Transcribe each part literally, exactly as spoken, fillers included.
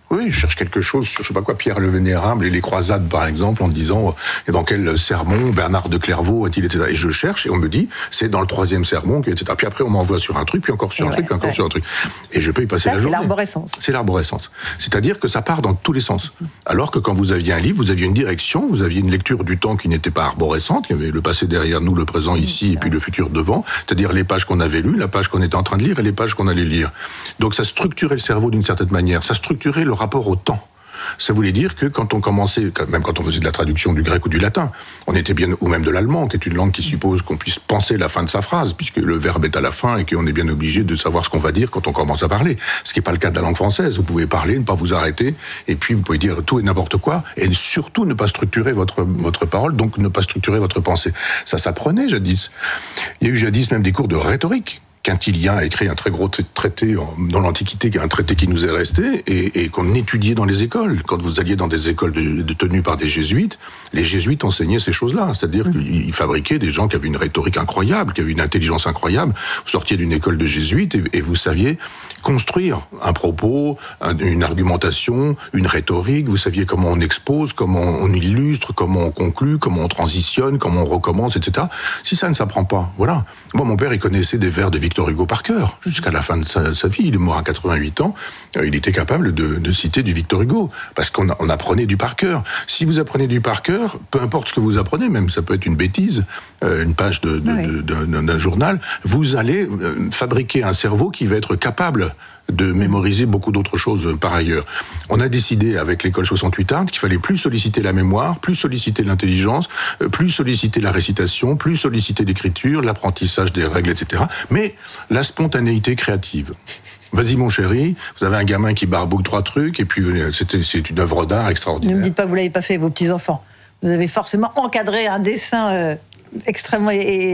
Oui, je cherche quelque chose sur, je sais pas quoi, Pierre le Vénérable et les croisades, par exemple, en disant, et dans quel sermon Bernard de Clairvaux a-t-il, et cetera. Et je cherche, et on me dit, c'est dans le troisième sermon, et cetera. Puis après, on m'envoie sur un truc, puis encore sur un ouais, truc, puis encore ouais. sur un truc. Et je peux y passer ça, la journée. C'est l'arborescence. C'est l'arborescence. C'est-à-dire que ça part dans tous les sens. Alors que quand vous aviez un livre, vous aviez une direction, vous aviez une lecture du temps qui n'était pas arborescente, il y avait le passé derrière nous, le présent ici, et puis le futur devant, c'est-à-dire les pages qu'on avait lues, la page qu'on était en train de lire, et les pages qu'on allait lire. Donc ça structurait le cerveau d'une certaine manière, ça structurait le rapport au temps. Ça voulait dire que quand on commençait, même quand on faisait de la traduction du grec ou du latin, on était bien, ou même de l'allemand, qui est une langue qui suppose qu'on puisse penser la fin de sa phrase, puisque le verbe est à la fin et qu'on est bien obligé de savoir ce qu'on va dire quand on commence à parler. Ce qui n'est pas le cas de la langue française. Vous pouvez parler, ne pas vous arrêter, et puis vous pouvez dire tout et n'importe quoi, et surtout ne pas structurer votre, votre parole, donc ne pas structurer votre pensée. Ça s'apprenait jadis. Il y a eu jadis même des cours de rhétorique. Quintilien a écrit un très gros traité dans l'Antiquité, un traité qui nous est resté et, et qu'on étudiait dans les écoles. Quand vous alliez dans des écoles de, de tenues par des jésuites, les jésuites enseignaient ces choses-là. C'est-à-dire mmh. qu'ils fabriquaient des gens qui avaient une rhétorique incroyable, qui avaient une intelligence incroyable. Vous sortiez d'une école de jésuites et, et vous saviez construire un propos, un, une argumentation, une rhétorique. Vous saviez comment on expose, comment on illustre, comment on conclut, comment on transitionne, comment on recommence, et cetera. Si ça ne s'apprend pas, voilà. Moi, mon père, il connaissait des vers de Victor Hugo par cœur, jusqu'à la fin de sa, sa vie. Il est mort à quatre-vingt-huit ans. Euh, il était capable de, de citer du Victor Hugo, parce qu'on a, on apprenait du par cœur. Si vous apprenez du par cœur, peu importe ce que vous apprenez, même ça peut être une bêtise, euh, une page de, de, oui. de, de, de, d'un journal, vous allez euh, fabriquer un cerveau qui va être capable de mémoriser beaucoup d'autres choses par ailleurs. On a décidé avec l'école soixante-huit Arts qu'il fallait plus solliciter la mémoire, plus solliciter l'intelligence, plus solliciter la récitation, plus solliciter l'écriture, l'apprentissage des règles, et cetera. Mais la spontanéité créative. Vas-y mon chéri, vous avez un gamin qui barbouille trois trucs et puis c'était, c'est une œuvre d'art extraordinaire. Ne me dites pas que vous l'avez pas fait, vos petits-enfants. Vous avez forcément encadré un dessin... Euh... extrêmement é-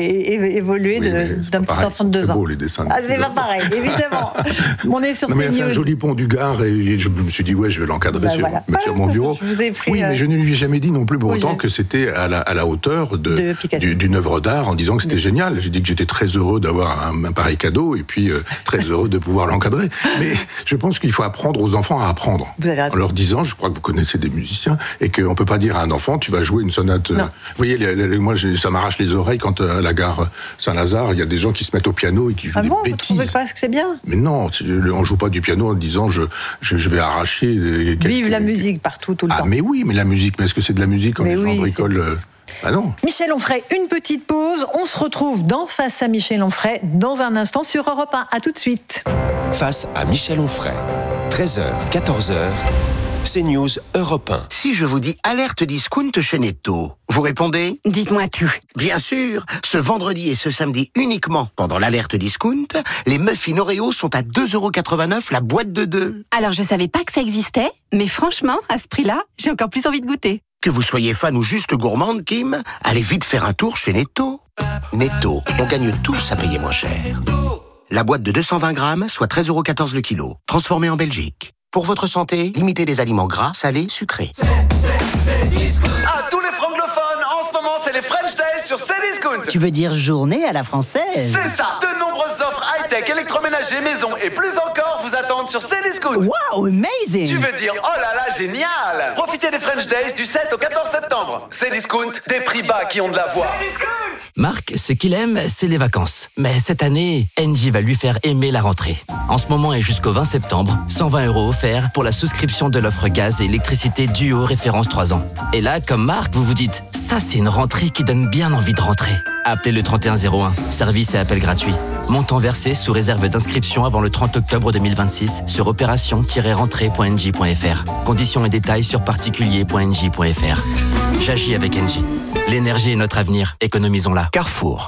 é- évolué oui, de, d'un petit enfant de deux ans. C'est beau les dessins. Ah, c'est pas pareil, évidemment. On est sur non, mais il a fait un joli pont du Gard et je me suis dit ouais, je vais l'encadrer bah, sur, voilà. sur mon bureau. Je vous ai pris, oui, euh... mais je ne lui ai jamais dit non plus pour autant que c'était à la, à la hauteur de, de du, d'une œuvre d'art en disant que c'était de... génial. J'ai dit que j'étais très heureux d'avoir un, un pareil cadeau et puis euh, très heureux de pouvoir l'encadrer. Mais je pense qu'il faut apprendre aux enfants à apprendre. Vous avez raison. En leur disant, je crois que vous connaissez des musiciens et qu'on peut pas dire à un enfant tu vas jouer une sonate. Euh, vous voyez, les, les, moi ça m'arrache les oreilles quand à la gare Saint-Lazare, il y a des gens qui se mettent au piano et qui jouent ah des bon, bêtises. Vous trouvez pas que c'est bien ? Mais non, on joue pas du piano en disant je, je, je vais arracher... Quelques... Vive la musique partout, tout le ah, temps. Ah mais oui, mais la musique, mais est-ce que c'est de la musique quand mais les oui, gens bricolent euh... Ah non. Michel Onfray, une petite pause. On se retrouve dans Face à Michel Onfray dans un instant sur Europe un. À tout de suite. Face à Michel Onfray, treize heures, quatorze heures... CNews Europe un. Si je vous dis alerte discount chez Netto, vous répondez ? Dites-moi tout. Bien sûr, ce vendredi et ce samedi uniquement, pendant l'alerte discount, les muffins Oreo sont à deux euros quatre-vingt-neuf la boîte de deux. Alors je savais pas que ça existait, mais franchement, à ce prix-là, j'ai encore plus envie de goûter. Que vous soyez fan ou juste gourmande, Kim, allez vite faire un tour chez Netto. Netto, on gagne tous à payer moins cher. La boîte de deux cent vingt grammes, soit treize euros quatorze le kilo, transformée en Belgique. Pour votre santé, limitez les aliments gras, salés, sucrés. C'est, c'est, c'est discount. À tous les francophones, en ce moment, c'est les French Days sur Cdiscount. Tu veux dire journée à la française ? C'est ça. De nombreuses offres high-tech, électroménager, maison et plus encore vous attendent sur Cdiscount. Wow, amazing. Tu veux dire, oh là là, génial. Profitez des French Days du sept au quatorze septembre. Cdiscount, des prix bas qui ont de la voix. Marc, ce qu'il aime, c'est les vacances. Mais cette année, Engie va lui faire aimer la rentrée. En ce moment et jusqu'au vingt septembre, cent vingt euros offerts pour la souscription de l'offre gaz et électricité Duo référence trois ans. Et là, comme Marc, vous vous dites, ça c'est une rentrée qui donne bien envie de rentrer. Appelez le trente et un zéro un, service et appel gratuit. Montant versé sous réserve d'inscription avant le trente octobre deux mille vingt-six sur opération tiret rentrée point engie point f r. Conditions et détails sur particulier point engie point f r. J'agis avec Engie. L'énergie est notre avenir, économisons-la. Carrefour.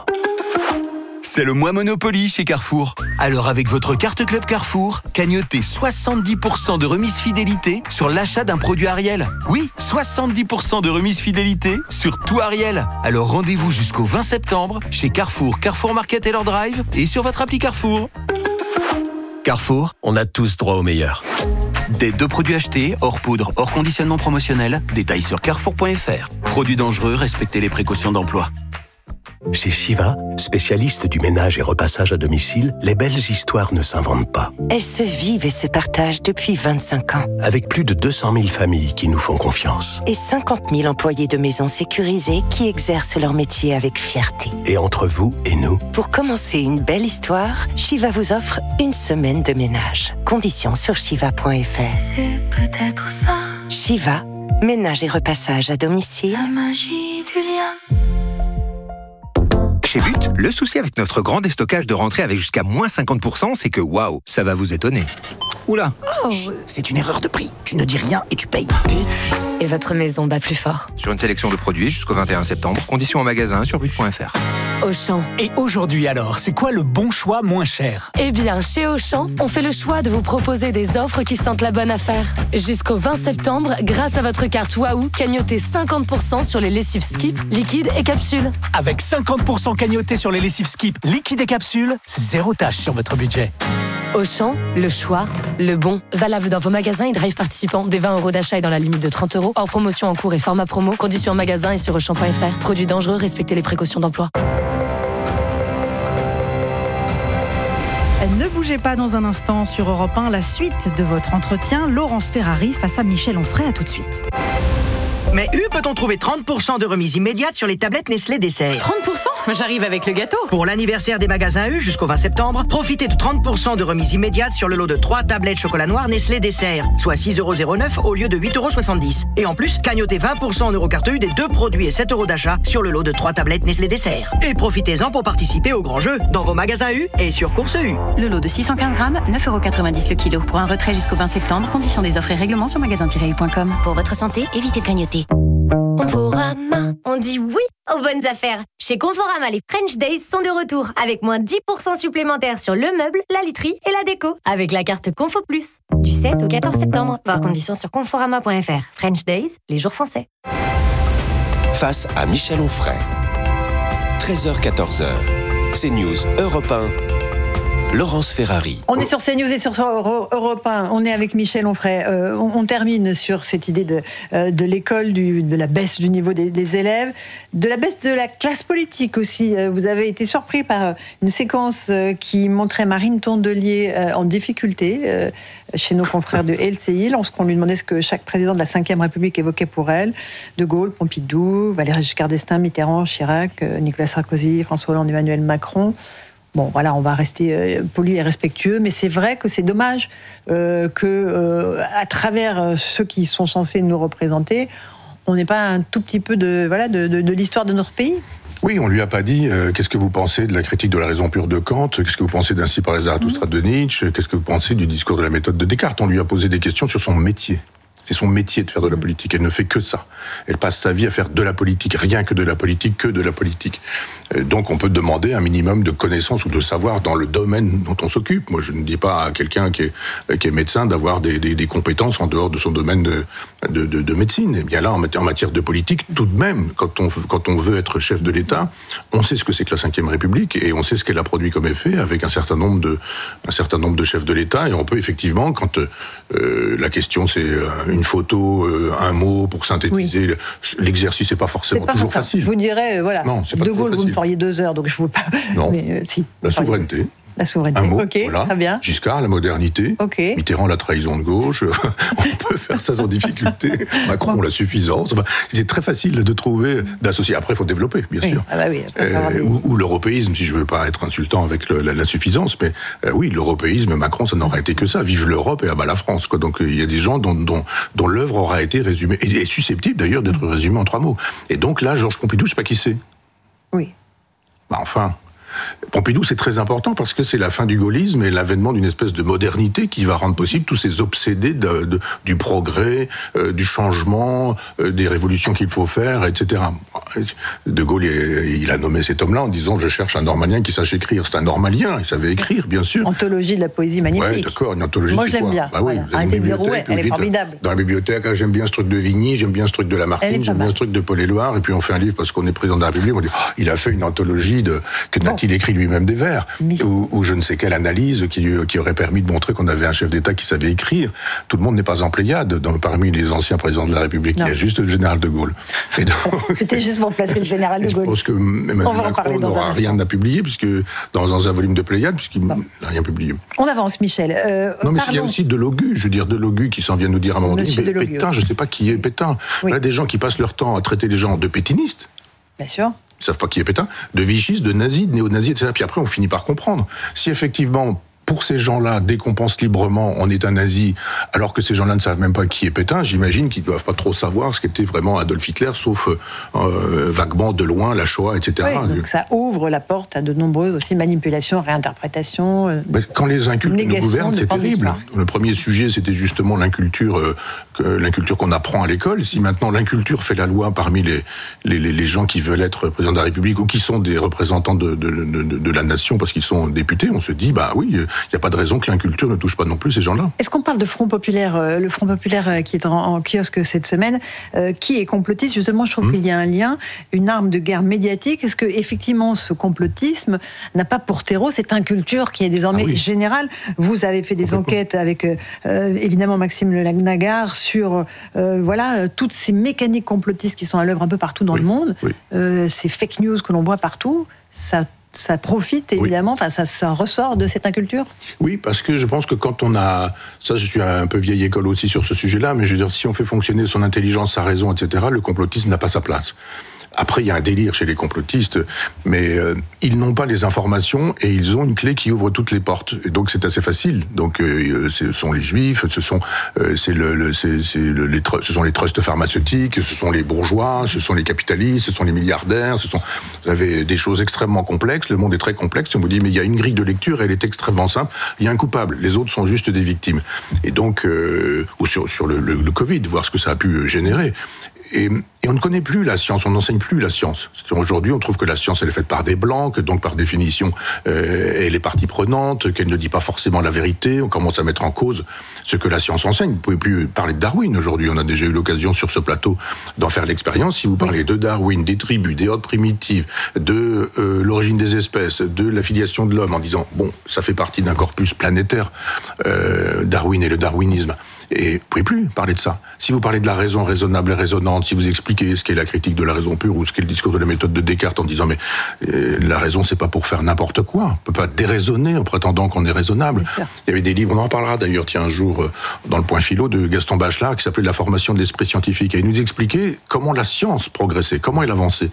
C'est le mois Monopoly chez Carrefour. Alors avec votre carte Club Carrefour, cagnotez soixante-dix pour cent de remise fidélité sur l'achat d'un produit Ariel. Oui, soixante-dix pour cent de remise fidélité sur tout Ariel. Alors rendez-vous jusqu'au vingt septembre chez Carrefour, Carrefour Market et leur Drive et sur votre appli Carrefour. Carrefour, on a tous droit au meilleur. Des deux produits achetés, hors poudre, hors conditionnement promotionnel, détails sur carrefour point f r. Produits dangereux, respectez les précautions d'emploi. Chez Shiva, spécialiste du ménage et repassage à domicile, les belles histoires ne s'inventent pas. Elles se vivent et se partagent depuis vingt-cinq ans. Avec plus de deux cent mille familles qui nous font confiance. Et cinquante mille employés de maisons sécurisées qui exercent leur métier avec fierté. Et entre vous et nous, pour commencer une belle histoire, Shiva vous offre une semaine de ménage. Conditions sur shiva point f r. C'est peut-être ça. Shiva, ménage et repassage à domicile. La magie du lien. Chez But, le souci avec notre grand déstockage de rentrée avec jusqu'à moins cinquante pour cent, c'est que waouh, ça va vous étonner. Oula. Oh, c'est une erreur de prix. Tu ne dis rien et tu payes. But, et votre maison bat plus fort. Sur une sélection de produits jusqu'au vingt et un septembre. Conditions en magasin sur but point f r. Auchan. Et aujourd'hui alors, c'est quoi le bon choix moins cher? Eh bien, chez Auchan, on fait le choix de vous proposer des offres qui sentent la bonne affaire. Jusqu'au vingt septembre, grâce à votre carte Waouh, cagnotez cinquante pour cent sur les lessives Skip, liquide et capsules. Avec cinquante pour cent cagnoté sur les lessives Skip, liquide et capsules, c'est zéro tâche sur votre budget. Auchan, le choix, le bon. Valable dans vos magasins et drive participants. Des vingt euros d'achat et dans la limite de trente euros. Hors promotion en cours et format promo. Conditions en magasin et sur auchan point f r. Produits dangereux, respectez les précautions d'emploi. Ne bougez pas dans un instant sur Europe un, la suite de votre entretien. Laurence Ferrari face à Michel Onfray, à tout de suite. Mais U, peut-on trouver trente pour cent de remise immédiate sur les tablettes Nestlé Dessert? trente pour cent? J'arrive avec le gâteau. Pour l'anniversaire des magasins U jusqu'au vingt septembre, profitez de trente pour cent de remise immédiate sur le lot de trois tablettes chocolat noir Nestlé Dessert, soit six euros zéro neuf au lieu de huit euros soixante-dix. Et en plus, cagnotez vingt pour cent en Eurocarte U des deux produits et sept euros d'achat sur le lot de trois tablettes Nestlé Dessert. Et profitez-en pour participer au grand jeu dans vos magasins U et sur Course U. Le lot de six cent quinze grammes, neuf euros quatre-vingt-dix le kilo. Pour un retrait jusqu'au vingt septembre, conditions des offres et règlements sur magasin tiret u point com. Pour votre santé, évitez de grignoter. Conforama, on dit oui aux bonnes affaires. Chez Conforama, les French Days sont de retour avec moins dix pour cent supplémentaires sur le meuble, la literie et la déco avec la carte Confo Plus. Du sept au quatorze septembre. Voir conditions sur conforama point f r. French Days, les jours français. Face à Michel Onfray. treize heures quatorze heures. CNews Europe un. Laurence Ferrari. On est sur CNews et sur Europe un. On est avec Michel Onfray. Euh, on, on termine sur cette idée de, euh, de l'école, du, de la baisse du niveau des, des élèves, de la baisse de la classe politique aussi. Euh, vous avez été surpris par une séquence euh, qui montrait Marine Tondelier euh, en difficulté euh, chez nos confrères de L C I, lorsqu'on lui demandait ce que chaque président de la cinquième République évoquait pour elle. De Gaulle, Pompidou, Valéry Giscard d'Estaing, Mitterrand, Chirac, euh, Nicolas Sarkozy, François Hollande, Emmanuel Macron. Bon, voilà, on va rester euh, poli et respectueux, mais c'est vrai que c'est dommage euh, que, euh, à travers ceux qui sont censés nous représenter, on n'ait pas un tout petit peu de, voilà, de, de, de l'histoire de notre pays. Oui, on lui a pas dit euh, qu'est-ce que vous pensez de la critique de la raison pure de Kant, qu'est-ce que vous pensez d'Ainsi parlait Zarathustra de Nietzsche, qu'est-ce que vous pensez du discours de la méthode de Descartes. On lui a posé des questions sur son métier. C'est son métier de faire de la politique. Elle ne fait que ça. Elle passe sa vie à faire de la politique, rien que de la politique, que de la politique. Donc on peut demander un minimum de connaissances ou de savoir dans le domaine dont on s'occupe. Moi, je ne dis pas à quelqu'un qui est, qui est médecin d'avoir des, des, des compétences en dehors de son domaine de, de, de, de médecine. Et bien là, en matière, en matière de politique, tout de même, quand on, quand on veut être chef de l'État, on sait ce que c'est que la cinquième République et on sait ce qu'elle a produit comme effet avec un certain nombre de, un certain nombre de chefs de l'État. Et on peut effectivement, quand euh, la question c'est une photo, euh, un mot pour synthétiser, oui. L'exercice n'est pas forcément pas toujours facile. Je vous dirais, voilà, non, c'est pas De Gaulle, facile. vous me feriez deux heures, donc je ne veux pas... Non, mais, euh, si, la souveraineté. La souveraineté, un mot, ok, voilà. Très bien. Giscard, la modernité. Okay. Mitterrand, la trahison de gauche. On peut faire ça sans difficulté. Macron, bon. La suffisance. Enfin, c'est très facile de trouver, d'associer. Après, il faut développer, bien oui. sûr. Ah bah oui, euh, des... ou, ou l'européisme, si je ne veux pas être insultant avec le, la, la suffisance, mais euh, oui, l'européisme, Macron, ça n'aurait été que ça. Vive l'Europe et abat la France. Quoi. Donc il y a des gens dont, dont, dont l'œuvre aura été résumée, et est susceptible d'ailleurs d'être résumée en trois mots. Et donc là, Georges Pompidou, je ne sais pas qui c'est. Oui. Bah enfin... Pompidou, c'est très important parce que c'est la fin du gaullisme et l'avènement d'une espèce de modernité qui va rendre possible tous ces obsédés de, de, du progrès, euh, du changement, euh, des révolutions qu'il faut faire, et cetera. De Gaulle, il, il a nommé cet homme-là en disant « Je cherche un normalien qui sache écrire ». C'est un normalien, il savait écrire, bien sûr. Anthologie de la poésie magnifique. Oui, d'accord, une anthologie. Moi, je l'aime bien. Bah oui, voilà. Arrêtez de dire ouais, elle est formidable. Dans la bibliothèque, ah, j'aime bien ce truc de Vigny, j'aime bien ce truc de Lamartine, j'aime bien ce truc de Paul Éluard, et puis on fait un livre parce qu'on est président de la République, on dit oh, « Il a fait une anthologie de... » Bon. quand il écrit lui-même des vers, ou, ou je ne sais quelle analyse qui, lui, qui aurait permis de montrer qu'on avait un chef d'État qui savait écrire. Tout le monde n'est pas en Pléiade dans, parmi les anciens présidents de la République. Non. Il y a juste le général de Gaulle. Donc, c'était juste pour placer le général de Gaulle. Je pense que Emmanuel Macron n'aura rien à publier, puisque dans, dans un volume de Pléiade, puisqu'il n'a rien publié. On avance, Michel. Euh, non, mais il y a aussi Delogu, je veux dire, Delogu qui s'en vient nous dire à un moment donné, Pétain, je ne sais pas qui est Pétain. Oui. Là, des gens qui passent leur temps à traiter les gens de pétinistes. Bien sûr. Ils ne savent pas qui est Pétain, de vichistes, de nazis, de néo-nazis, et cetera. Puis après, on finit par comprendre. Si effectivement, pour ces gens-là, dès qu'on pense librement, on est un nazi, alors que ces gens-là ne savent même pas qui est Pétain, j'imagine qu'ils ne doivent pas trop savoir ce qu'était vraiment Adolf Hitler, sauf euh, vaguement de loin la Shoah, et cetera. Oui, donc ça ouvre la porte à de nombreuses aussi manipulations, réinterprétations. Euh, Quand les incultes nous gouvernent, c'est terrible. Le premier sujet, c'était justement l'inculture, euh, l'inculture qu'on apprend à l'école. Si maintenant l'inculture fait la loi parmi les, les, les gens qui veulent être président de la République ou qui sont des représentants de, de, de, de, de la nation parce qu'ils sont députés, on se dit, bah oui, il n'y a pas de raison que l'inculture ne touche pas non plus ces gens-là. Est-ce qu'on parle de Front Populaire, euh, le Front Populaire euh, qui est en, en kiosque cette semaine, euh, qui est complotiste? Justement, je trouve mmh. qu'il y a un lien, une arme de guerre médiatique. Est-ce que effectivement ce complotisme n'a pas pour terreau cette inculture qui est désormais ah oui. générale? Vous avez fait des enquêtes avec euh, euh, évidemment Maxime Le Nagar sur euh, voilà toutes ces mécaniques complotistes qui sont à l'œuvre un peu partout dans oui. le monde, oui. euh, ces fake news que l'on voit partout. Ça Ça profite évidemment, oui. enfin ça, ça ressort de cette inculture. Oui, parce que je pense que quand on a, ça je suis un peu vieille école aussi sur ce sujet-là, mais je veux dire, si on fait fonctionner son intelligence, sa raison, et cetera, le complotisme n'a pas sa place. Après, il y a un délire chez les complotistes, mais euh, ils n'ont pas les informations et ils ont une clé qui ouvre toutes les portes. Et donc, c'est assez facile. Donc, euh, ce sont les juifs, ce sont, euh, c'est le, le, c'est, c'est le, les, ce sont les trusts pharmaceutiques, ce sont les bourgeois, ce sont les capitalistes, ce sont les milliardaires. Ce sont, vous avez des choses extrêmement complexes. Le monde est très complexe. On vous dit, mais il y a une grille de lecture, elle est extrêmement simple. Il y a un coupable. Les autres sont juste des victimes. Et donc, euh, ou sur, sur le, le, le Covid, voir ce que ça a pu générer. Et, et on ne connaît plus la science, on n'enseigne plus la science. Aujourd'hui, on trouve que la science, elle est faite par des blancs, que donc par définition, euh, elle est partie prenante, qu'elle ne dit pas forcément la vérité. On commence à mettre en cause ce que la science enseigne. Vous ne pouvez plus parler de Darwin aujourd'hui. On a déjà eu l'occasion sur ce plateau d'en faire l'expérience. Si vous parlez de Darwin, des tribus, des hordes primitives, de euh, l'origine des espèces, de la filiation de l'homme, en disant, bon, ça fait partie d'un corpus planétaire, euh, Darwin et le darwinisme. Et vous ne pouvez plus parler de ça. Si vous parlez de la raison raisonnable et raisonnante, si vous expliquez ce qu'est la critique de la raison pure ou ce qu'est le discours de la méthode de Descartes en disant mais euh, la raison c'est pas pour faire n'importe quoi, on ne peut pas déraisonner en prétendant qu'on est raisonnable. Il y avait des livres, on en parlera d'ailleurs tiens un jour euh, dans le Point Philo de Gaston Bachelard qui s'appelait La formation de l'esprit scientifique et il nous expliquait comment la science progressait, comment elle avançait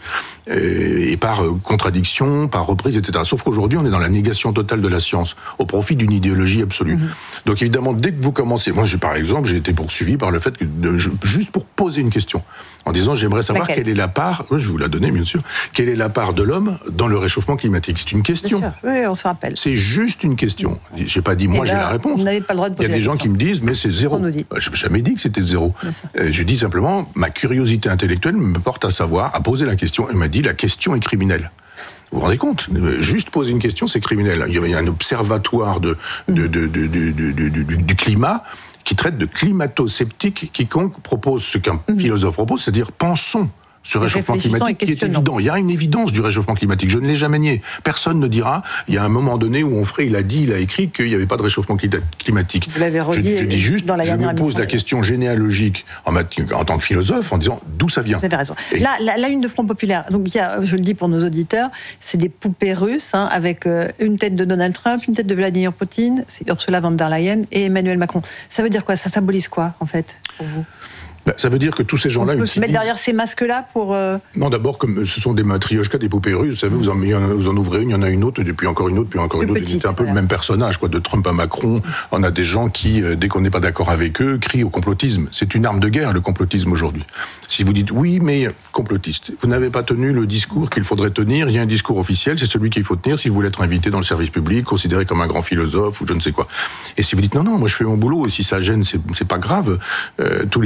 et, et par euh, contradiction, par reprise, et cetera. Sauf qu'aujourd'hui on est dans la négation totale de la science au profit d'une idéologie absolue. Mm-hmm. Donc évidemment dès que vous commencez, moi j'ai par exemple exemple, j'ai été poursuivi par le fait que, de, je, juste pour poser une question, en disant j'aimerais savoir Laquelle quelle est la part, je vais vous la donner bien sûr, quelle est la part de l'homme dans le réchauffement climatique. C'est une question. Bien sûr. Oui, on se rappelle. C'est juste une question. J'ai pas dit moi ben, j'ai la réponse. Vous n'avez pas le droit de poser. Il y a des gens qui me disent mais c'est zéro. Je n'ai jamais dit que c'était zéro. Euh, je dis simplement ma curiosité intellectuelle me porte à savoir, à poser la question. Elle m'a dit la question est criminelle. Vous vous rendez compte? Juste poser une question, c'est criminel. Il y a un observatoire de, de, de, de, de, de, de, de, du climat qui traite de climato-sceptique quiconque propose ce qu'un mmh. philosophe propose, c'est-à-dire pensons ce réchauffement climatique qui est évident. Il y a une évidence du réchauffement climatique, je ne l'ai jamais nié. Personne ne dira, il y a un moment donné où Onfray, il a dit, il a écrit qu'il n'y avait pas de réchauffement climatique. Vous l'avez redit je, je dis juste, dans la je me pose la question généalogique en, en tant que philosophe en disant d'où ça vient. Vous avez raison. Et là, la, la une de Front Populaire, donc il y a, je le dis pour nos auditeurs, c'est des poupées russes hein, avec euh, une tête de Donald Trump, une tête de Vladimir Poutine, c'est Ursula von der Leyen et Emmanuel Macron. Ça veut dire quoi? Ça symbolise quoi en fait pour vous? Ben, ça veut dire que tous ces gens-là... On peut utilisent... se mettre derrière ces masques-là pour... Euh... Non, d'abord, comme ce sont des matrioshkas, des poupées russes, vous savez, vous en, vous en ouvrez une, il y en a une autre, et puis encore une autre, puis encore une autre. C'était un peu voilà. le même personnage, quoi, de Trump à Macron. On a des gens qui, dès qu'on n'est pas d'accord avec eux, crient au complotisme. C'est une arme de guerre, le complotisme, aujourd'hui. Si vous dites, oui, mais complotiste, vous n'avez pas tenu le discours qu'il faudrait tenir, il y a un discours officiel, c'est celui qu'il faut tenir si vous voulez être invité dans le service public, considéré comme un grand philosophe, ou je ne sais quoi. Et si vous dites, non, non, moi je fais mon boulot, et si ça gêne, c'est, c'est pas grave, euh, tous les philosophes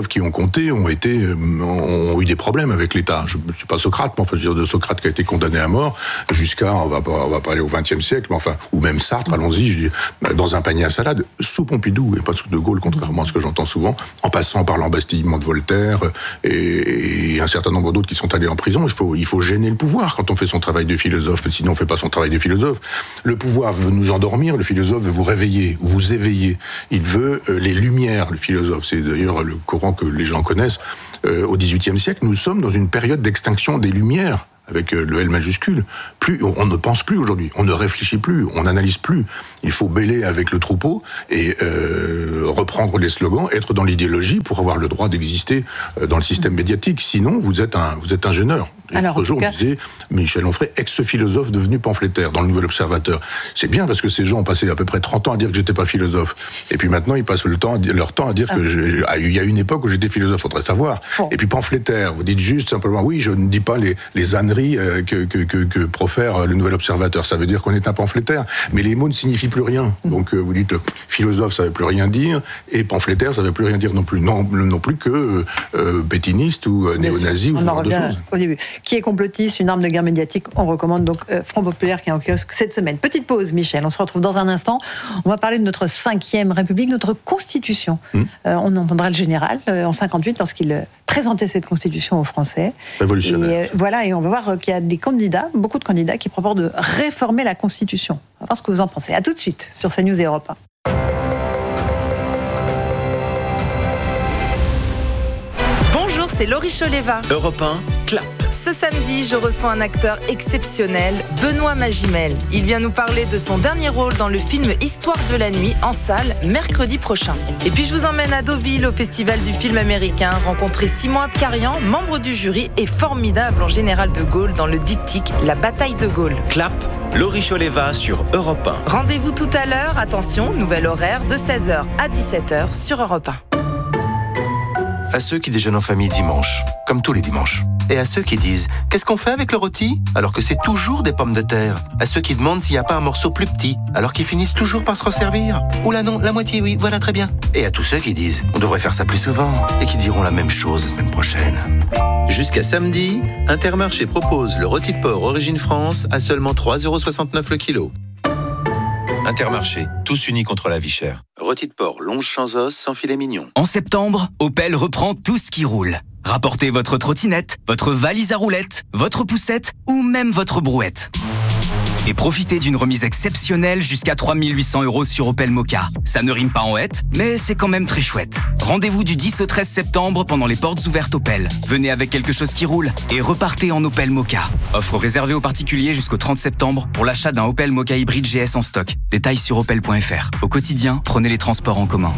philosophes qui ont compté ont été ont eu des problèmes avec l'État. Je ne suis pas Socrate, mais enfin, je veux dire de Socrate qui a été condamné à mort jusqu'à, on va pas, on va pas aller au vingtième siècle, mais enfin, ou même Sartre, allons-y, je dis, dans un panier à salade, sous Pompidou et pas sous De Gaulle, contrairement à ce que j'entends souvent, en passant par l'embastillement de Voltaire et, et un certain nombre d'autres qui sont allés en prison. Il faut, il faut gêner le pouvoir quand on fait son travail de philosophe, sinon on ne fait pas son travail de philosophe. Le pouvoir veut nous endormir, le philosophe veut vous réveiller, vous éveiller. Il veut euh, les lumières, le philosophe. C'est d'ailleurs le courant que les gens connaissent. Euh, au dix-huitième siècle, nous sommes dans une période d'extinction des lumières, avec le L majuscule. Plus, on ne pense plus aujourd'hui, on ne réfléchit plus, on n'analyse plus. Il faut bêler avec le troupeau et euh, reprendre les slogans, être dans l'idéologie pour avoir le droit d'exister dans le système médiatique. Sinon, vous êtes un, vous êtes un gêneur. L'autre jour, on disait Michel Onfray, ex-philosophe devenu pamphlétaire dans le Nouvel Observateur. C'est bien parce que ces gens ont passé à peu près trente ans à dire que j'étais pas philosophe. Et puis maintenant, ils passent le temps, leur temps à dire ah. que j'ai, il y a une époque où j'étais philosophe, faudrait savoir. Bon. Et puis pamphlétaire, vous dites juste simplement, oui, je ne dis pas les, les âneries que, que, que, que profère le Nouvel Observateur. Ça veut dire qu'on est un pamphlétaire. Mais les mots ne signifient plus rien. Donc vous dites, philosophe, ça veut plus rien dire, et pamphlétaire, ça veut plus rien dire non plus. Non, non plus que euh, pétiniste ou euh, néo-nazi ou ce genre de choses. Au début. Qui est complotiste, une arme de guerre médiatique, on recommande donc euh, Front Populaire qui est en kiosque cette semaine. Petite pause, Michel, on se retrouve dans un instant. On va parler de notre cinquième République, notre Constitution. Mmh. Euh, on entendra le général euh, en cinquante-huit lorsqu'il euh, présentait cette Constitution aux Français. Révolutionnaire. Et, euh, voilà, et on va voir euh, qu'il y a des candidats, beaucoup de candidats qui proposent de réformer la Constitution. On va voir ce que vous en pensez. À tout de suite sur CNews et Europe un. Bonjour, c'est Laurie Choleva. Europe un, clap. Ce samedi, je reçois un acteur exceptionnel, Benoît Magimel. Il vient nous parler de son dernier rôle dans le film Histoire de la nuit, en salle, mercredi prochain. Et puis je vous emmène à Deauville, au Festival du film américain, rencontrer Simon Abkarian, membre du jury et formidable en général de Gaulle dans le diptyque La bataille de Gaulle. Clap, Laurie Choleva sur Europe un. Rendez-vous tout à l'heure, attention, nouvel horaire de seize heures à dix-sept heures sur Europe un. À ceux qui déjeunent en famille dimanche, comme tous les dimanches. Et à ceux qui disent « Qu'est-ce qu'on fait avec le rôti ?» alors que c'est toujours des pommes de terre. À ceux qui demandent s'il n'y a pas un morceau plus petit, alors qu'ils finissent toujours par se resservir. Oula non, la moitié oui, voilà très bien. Et à tous ceux qui disent « On devrait faire ça plus souvent » et qui diront la même chose la semaine prochaine. Jusqu'à samedi, Intermarché propose le rôti de porc Origine France à seulement trois euros soixante-neuf le kilo. Intermarché, tous unis contre la vie chère. Rôti de porc longe sans os, sans filet mignon. En septembre, Opel reprend tout ce qui roule. Rapportez votre trottinette, votre valise à roulettes, votre poussette ou même votre brouette. Et profitez d'une remise exceptionnelle jusqu'à trois mille huit cents euros sur Opel Mokka. Ça ne rime pas en hête, mais c'est quand même très chouette. Rendez-vous du dix au treize septembre pendant les portes ouvertes Opel. Venez avec quelque chose qui roule et repartez en Opel Mokka. Offre réservée aux particuliers jusqu'au trente septembre pour l'achat d'un Opel Mokka hybride G S en stock. Détails sur opel point f r. Au quotidien, prenez les transports en commun.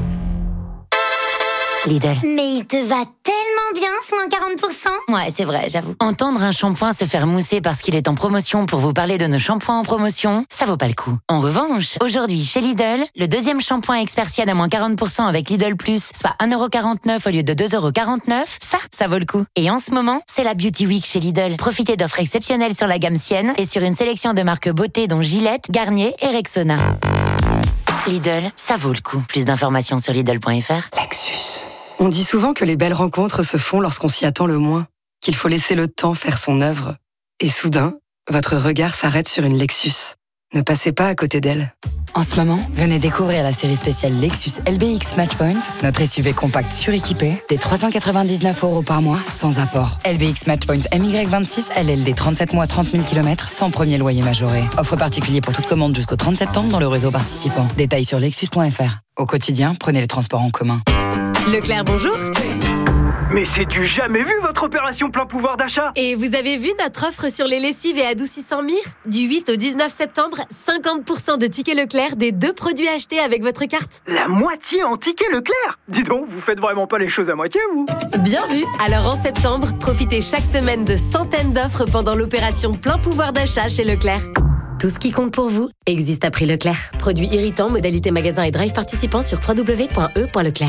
Lidl. Mais il te va tellement bien ce moins quarante pour cent. Ouais, c'est vrai, j'avoue. Entendre un shampoing se faire mousser parce qu'il est en promotion pour vous parler de nos shampoings en promotion, ça vaut pas le coup. En revanche, aujourd'hui, chez Lidl, le deuxième shampoing Expersiad à moins quarante pour cent avec Lidl Plus, soit un euro quarante-neuf au lieu de deux euros quarante-neuf, ça, ça vaut le coup. Et en ce moment, c'est la Beauty Week chez Lidl. Profitez d'offres exceptionnelles sur la gamme Sienne et sur une sélection de marques beauté dont Gillette, Garnier et Rexona. Lidl, ça vaut le coup. Plus d'informations sur Lidl point f r. Lexus. On dit souvent que les belles rencontres se font lorsqu'on s'y attend le moins, qu'il faut laisser le temps faire son œuvre. Et soudain, votre regard s'arrête sur une Lexus. Ne passez pas à côté d'elle. En ce moment, venez découvrir la série spéciale Lexus L B X Matchpoint, notre S U V compact suréquipé, des trois cent quatre-vingt-dix-neuf euros par mois, sans apport. L B X Matchpoint M Y vingt-six, L L D trente-sept mois, trente mille kilomètres, sans premier loyer majoré. Offre particulier pour toute commande jusqu'au trente septembre dans le réseau participant. Détails sur lexus point f r. Au quotidien, prenez les transports en commun. Leclerc, bonjour. Mais c'est du jamais vu votre opération plein pouvoir d'achat. Et vous avez vu notre offre sur les lessives et adoucissants Mire ? Du huit au dix-neuf septembre, cinquante pour cent de tickets Leclerc des deux produits achetés avec votre carte. La moitié en tickets Leclerc ? Dis donc, vous faites vraiment pas les choses à moitié, vous ? Bien vu. Alors en septembre, profitez chaque semaine de centaines d'offres pendant l'opération plein pouvoir d'achat chez Leclerc. Tout ce qui compte pour vous existe à prix Leclerc. Produits irritants, modalité magasin et drive participants sur w w w point e point leclerc.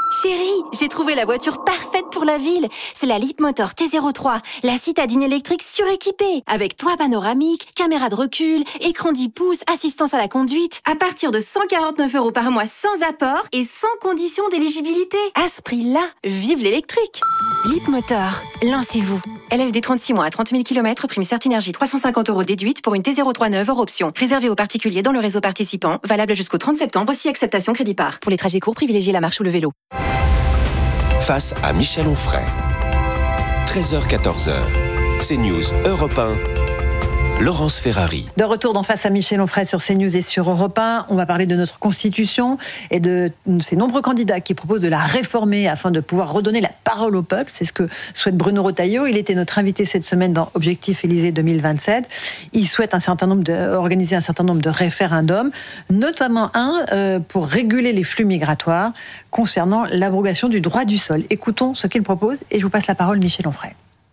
Chérie, j'ai trouvé la voiture parfaite pour la ville. C'est la Leapmotor T zéro trois, la citadine électrique suréquipée, avec toit panoramique, caméra de recul, écran dix pouces, assistance à la conduite, à partir de cent quarante-neuf euros par mois sans apport et sans condition d'éligibilité. À ce prix-là, vive l'électrique. Leapmotor, lancez-vous. L L D trente-six mois à trente mille kilomètres, prime Certinergie trois cent cinquante euros déduite pour une T zéro trois neuve hors option. Réservé aux particuliers dans le réseau participant, valable jusqu'au trente septembre, si acceptation crédit par. Pour les trajets courts, privilégiez la marche ou le vélo. Face à Michel Onfray. treize heures quatorze heures. CNews Europe un. Laurence Ferrari. De retour dans Face à Michel Onfray sur CNews et sur Europe un, on va parler de notre Constitution et de ces nombreux candidats qui proposent de la réformer afin de pouvoir redonner la parole au peuple. C'est ce que souhaite Bruno Retailleau. Il était notre invité cette semaine dans Objectif Élysée deux mille vingt-sept. Il souhaite un certain nombre de, organiser un certain nombre de référendums, notamment un euh, pour réguler les flux migratoires concernant l'abrogation du droit du sol. Écoutons ce qu'il propose et je vous passe la parole, Michel Onfray.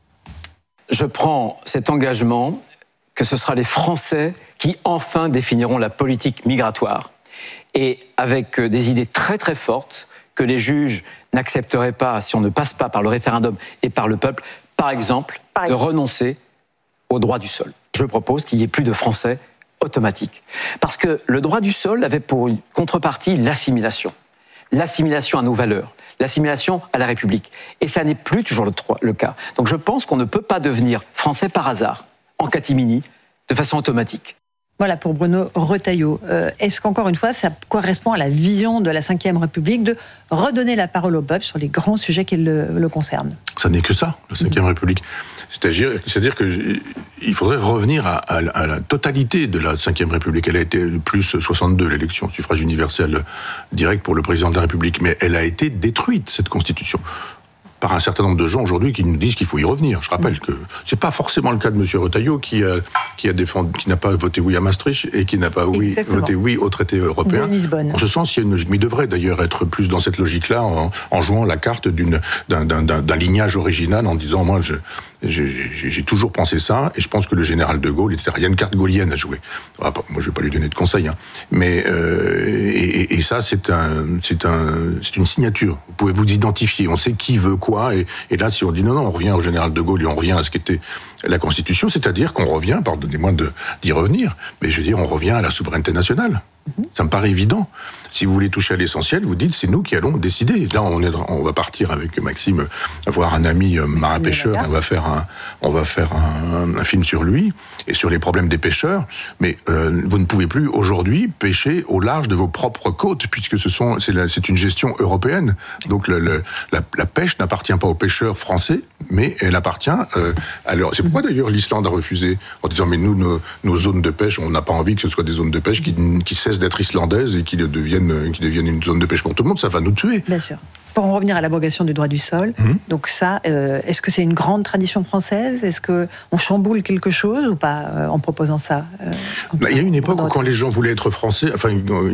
Je prends cet engagement que ce sera les Français qui enfin définiront la politique migratoire. Et avec des idées très très fortes que les juges n'accepteraient pas si on ne passe pas par le référendum et par le peuple, par exemple, par exemple. de renoncer au droit du sol. Je propose qu'il n'y ait plus de Français automatiques. Parce que le droit du sol avait pour une contrepartie l'assimilation. L'assimilation à nos valeurs, l'assimilation à la République. Et ça n'est plus toujours le, le cas. Donc je pense qu'on ne peut pas devenir Français par hasard, en catimini, de façon automatique. Voilà pour Bruno Retailleau. Euh, est-ce qu'encore une fois, ça correspond à la vision de la cinquième République de redonner la parole au peuple sur les grands sujets qui le, le concernent ? Ça n'est que ça, la cinquième République. C'est-à-dire, c'est-à-dire qu'il faudrait revenir à, à, à la totalité de la cinquième République. Elle a été plus soixante-deux, l'élection, suffrage universel direct pour le président de la République. Mais elle a été détruite, cette Constitution, par un certain nombre de gens aujourd'hui qui nous disent qu'il faut y revenir. Je rappelle que c'est pas forcément le cas de M. Retailleau qui a, qui a défendu, qui n'a pas voté oui à Maastricht et qui n'a pas oui, voté oui au traité européen. En ce sens, il y a une logique. Mais il devrait d'ailleurs être plus dans cette logique-là en, en jouant la carte d'une, d'un, d'un, d'un lignage original en disant moi je J'ai, j'ai, j'ai toujours pensé ça, et je pense que le général de Gaulle, et cetera. Il y a une carte gaullienne à jouer. Moi, je ne vais pas lui donner de conseils, hein. Mais euh, et, et ça, c'est un, c'est un, c'est une signature. Vous pouvez vous identifier. On sait qui veut quoi, et, et là, si on dit non, non, on revient au général de Gaulle et on revient à ce qu'était la Constitution, c'est-à-dire qu'on revient, pardonnez-moi de, d'y revenir, mais je veux dire, on revient à la souveraineté nationale. Ça me paraît évident. Si vous voulez toucher à l'essentiel, vous dites c'est nous qui allons décider. Là, on, est, on va partir avec Maxime voir un ami marin pêcheur. On va faire un, on va faire un, un film sur lui et sur les problèmes des pêcheurs. Mais euh, vous ne pouvez plus aujourd'hui pêcher au large de vos propres côtes puisque ce sont, c'est, la, c'est une gestion européenne. Donc le, le, la, la pêche n'appartient pas aux pêcheurs français, mais elle appartient. Euh, à leur... C'est pourquoi d'ailleurs l'Islande a refusé en disant mais nous nos, nos zones de pêche, on n'a pas envie que ce soit des zones de pêche qui, qui cessent d'être islandaises et qui deviennent, qui deviennent une zone de pêche pour tout le monde, ça va nous tuer. Bien sûr. Pour en revenir à l'abrogation du droit du sol, mmh. donc ça, euh, est-ce que c'est une grande tradition française ? Est-ce qu'on chamboule quelque chose ou pas euh, en proposant ça euh, en bah, Il y a une époque où quand les gens voulaient être français, enfin,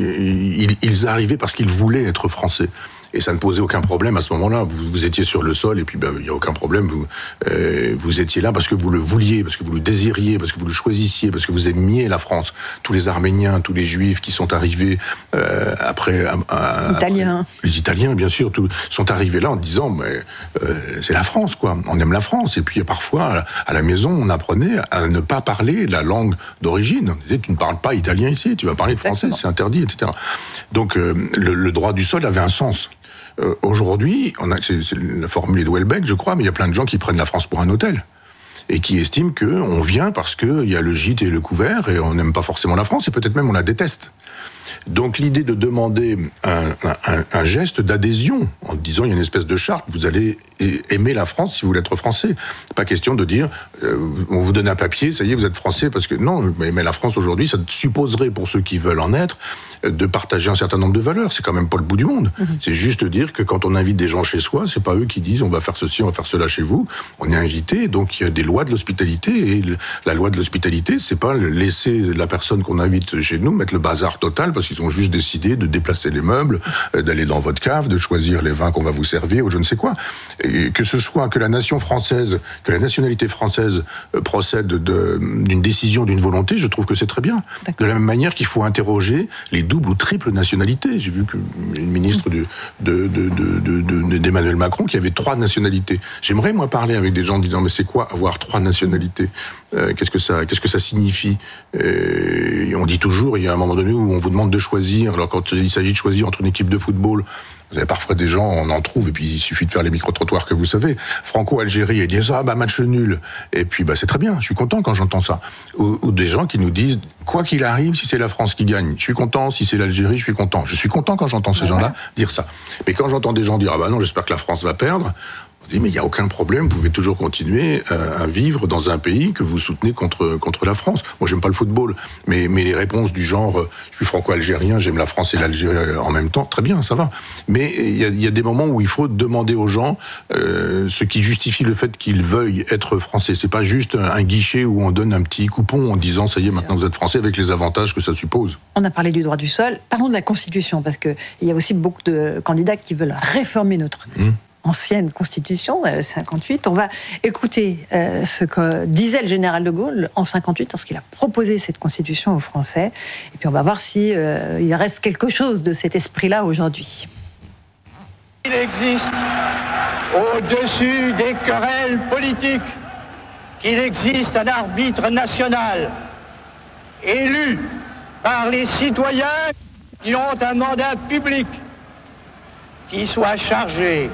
ils, ils arrivaient parce qu'ils voulaient être français. Et ça ne posait aucun problème à ce moment-là. Vous, vous étiez sur le sol et puis ben, il n'y a aucun problème. Vous, euh, vous étiez là parce que vous le vouliez, parce que vous le désiriez, parce que vous le choisissiez, parce que vous aimiez la France. Tous les Arméniens, tous les Juifs qui sont arrivés euh, après... À, à, Italiens. Après, les Italiens, bien sûr, tout, sont arrivés là en disant mais, euh, c'est la France, quoi. On aime la France. Et puis parfois, à la maison, on apprenait à ne pas parler la langue d'origine. On disait, tu ne parles pas italien ici, tu vas parler de français, c'est interdit, et cetera. Donc euh, le, le droit du sol avait un sens. Euh, aujourd'hui, on a, c'est, c'est la formule de Houellebecq, je crois, mais il y a plein de gens qui prennent la France pour un hôtel et qui estiment qu'on vient parce qu'il y a le gîte et le couvert et on n'aime pas forcément la France et peut-être même on la déteste. Donc l'idée de demander un, un, un geste d'adhésion en disant il y a une espèce de charte, vous allez aimer la France si vous voulez être français. Pas question de dire euh, on vous donne un papier, ça y est vous êtes français parce que non, mais la France aujourd'hui ça supposerait pour ceux qui veulent en être de partager un certain nombre de valeurs. C'est quand même pas le bout du monde. Mmh. C'est juste dire que quand on invite des gens chez soi, c'est pas eux qui disent on va faire ceci, on va faire cela chez vous. On est invité, donc il y a des lois de l'hospitalité et la loi de l'hospitalité, c'est pas laisser la personne qu'on invite chez nous mettre le bazar total parce qu'ils ont juste décidé de déplacer les meubles, d'aller dans votre cave, de choisir les vins qu'on va vous servir ou je ne sais quoi. Et Et que ce soit que la nation française, que la nationalité française euh, procède de, d'une décision, d'une volonté, je trouve que c'est très bien. D'accord. De la même manière qu'il faut interroger les doubles ou triples nationalités. J'ai vu que le ministre de, de, de, de, de, d'Emmanuel Macron qui avait trois nationalités. J'aimerais, moi, parler avec des gens en disant, mais c'est quoi avoir trois nationalités ? euh, qu'est-ce que ça, qu'est-ce que ça signifie ? euh, On dit toujours, il y a un moment donné où on vous demande de choisir, alors quand il s'agit de choisir entre une équipe de football, vous avez parfois des gens, on en trouve, et puis il suffit de faire les micro-trottoirs que vous savez. Franco-Algérie, ils disent, ah bah match nul. Et puis bah c'est très bien, je suis content quand j'entends ça. Ou, ou des gens qui nous disent, quoi qu'il arrive, si c'est la France qui gagne, je suis content, si c'est l'Algérie, je suis content. Je suis content quand j'entends ces ouais, gens-là ouais. dire ça. Mais quand j'entends des gens dire, ah bah non, j'espère que la France va perdre, on dit, mais il n'y a aucun problème, vous pouvez toujours continuer à, à vivre dans un pays que vous soutenez contre, contre la France. Moi, j'aime pas le football, mais, mais les réponses du genre, je suis franco-algérien, j'aime la France et l'Algérie en même temps, très bien, ça va. Mais il y a, il y a des moments où il faut demander aux gens euh, ce qui justifie le fait qu'ils veuillent être français. C'est pas juste un guichet où on donne un petit coupon en disant, ça y est, maintenant vous êtes français, avec les avantages que ça suppose. On a parlé du droit du sol, parlons de la Constitution, parce qu'il y a aussi beaucoup de candidats qui veulent réformer notre... Mmh. ancienne Constitution, euh, cinquante-huit. On va écouter euh, ce que disait le général de Gaulle en cinquante-huit, lorsqu'il a proposé cette Constitution aux Français. Et puis on va voir si euh, il reste quelque chose de cet esprit-là aujourd'hui. Il existe, au-dessus des querelles politiques, qu'il existe un arbitre national, élu par les citoyens qui ont un mandat public, qui soit chargé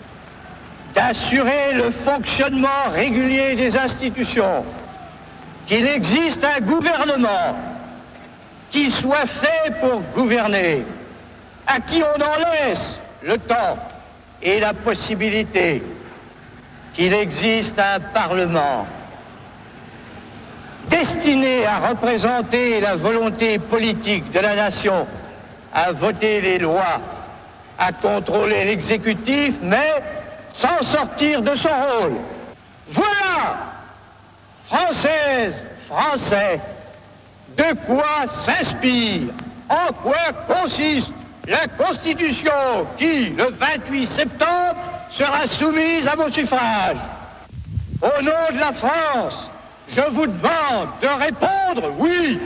d'assurer le fonctionnement régulier des institutions, qu'il existe un gouvernement qui soit fait pour gouverner, à qui on en laisse le temps et la possibilité, qu'il existe un Parlement destiné à représenter la volonté politique de la nation, à voter les lois, à contrôler l'exécutif, mais sans sortir de son rôle. Voilà, Françaises, Français, de quoi s'inspire, en quoi consiste la Constitution qui, le vingt-huit septembre, sera soumise à vos suffrages. Au nom de la France, je vous demande de répondre oui.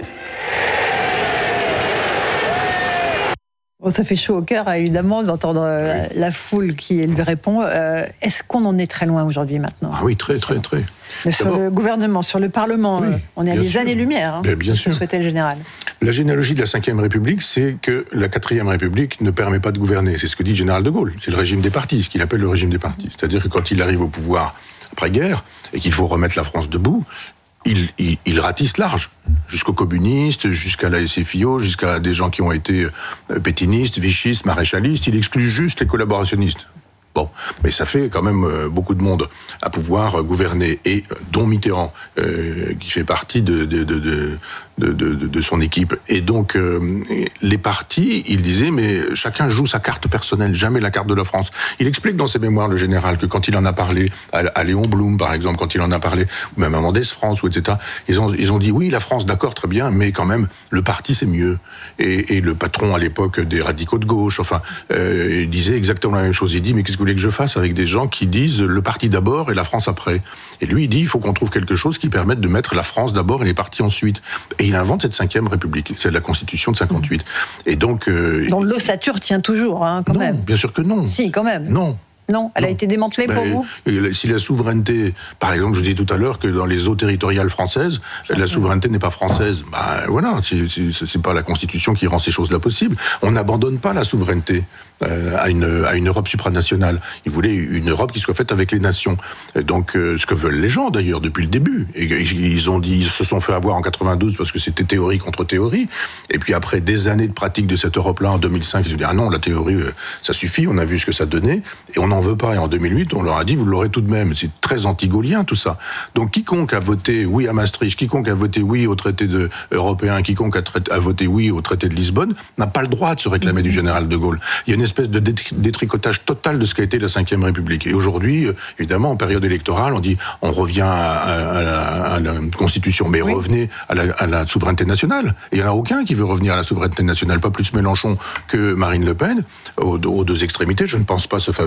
Bon, ça fait chaud au cœur, évidemment, d'entendre euh, oui. la foule qui lui répond. Euh, est-ce qu'on en est très loin aujourd'hui, maintenant ? Ah oui, très, très, très. Mais sur le gouvernement, sur le Parlement, oui, euh, on est à des années-lumière. Hein, bien, bien sûr. Souhaitait le général. La généalogie de la cinquième République, c'est que la quatrième République ne permet pas de gouverner. C'est ce que dit le général de Gaulle. C'est le régime des partis, ce qu'il appelle le régime des partis. C'est-à-dire que quand il arrive au pouvoir après-guerre et qu'il faut remettre la France debout, Il, il, il ratisse large, jusqu'aux communistes, jusqu'à la S F I O, jusqu'à des gens qui ont été pétinistes, vichistes, maréchalistes. Il exclut juste les collaborationnistes. Bon, mais ça fait quand même beaucoup de monde à pouvoir gouverner, et dont Mitterrand, euh, qui fait partie de, de, de, de, de, de, de son équipe. Et donc, euh, les partis, il disait, mais chacun joue sa carte personnelle, jamais la carte de la France. Il explique dans ses mémoires, le général, que quand il en a parlé à, à Léon Blum, par exemple, quand il en a parlé, ou même à Mendès France, ou et cetera, ils ont, ils ont dit, oui, la France, d'accord, très bien, mais quand même, le parti, c'est mieux. Et, et le patron, à l'époque, des radicaux de gauche, enfin, euh, il disait exactement la même chose. Il dit, mais qu'est-ce que vous voulez que je fasse avec des gens qui disent le parti d'abord et la France après ? Et lui, il dit, il faut qu'on trouve quelque chose qui permette de mettre la France d'abord et les partis ensuite. Et il invente cette cinquième République, c'est la Constitution de cinquante-huit. Et donc... Euh, donc l'ossature tient toujours, hein, quand non, même. Bien sûr que non. Si, quand même. Non. Non, elle non. a été démantelée ben, pour vous ? Si la souveraineté, par exemple, je vous disais tout à l'heure que dans les eaux territoriales françaises, la souveraineté n'est pas française. Ben voilà, c'est, c'est, c'est pas la Constitution qui rend ces choses-là possibles. On n'abandonne pas la souveraineté euh, à une à une Europe supranationale. Ils voulaient une Europe qui soit faite avec les nations. Et donc, euh, ce que veulent les gens d'ailleurs depuis le début. Et ils ont dit, ils se sont fait avoir en quatre-vingt-douze parce que c'était théorie contre théorie. Et puis après des années de pratique de cette Europe-là, en deux mille cinq, ils ont dit ah non, la théorie, euh, ça suffit. On a vu ce que ça donnait et on en veut pas. Et en deux mille huit, on leur a dit, vous l'aurez tout de même. C'est très anti-gaulien, tout ça. Donc, quiconque a voté oui à Maastricht, quiconque a voté oui au traité de, européen, quiconque a, trai- a voté oui au traité de Lisbonne, n'a pas le droit de se réclamer mmh. du général de Gaulle. Il y a une espèce de détricotage total de ce qu'a été la cinquième République. Et aujourd'hui, évidemment, en période électorale, on dit, on revient à, à, la, à la Constitution, mais oui. revenez à la, à la souveraineté nationale. Et il n'y en a aucun qui veut revenir à la souveraineté nationale, pas plus Mélenchon que Marine Le Pen, aux, aux deux extrémités. Je ne pense pas ce fameux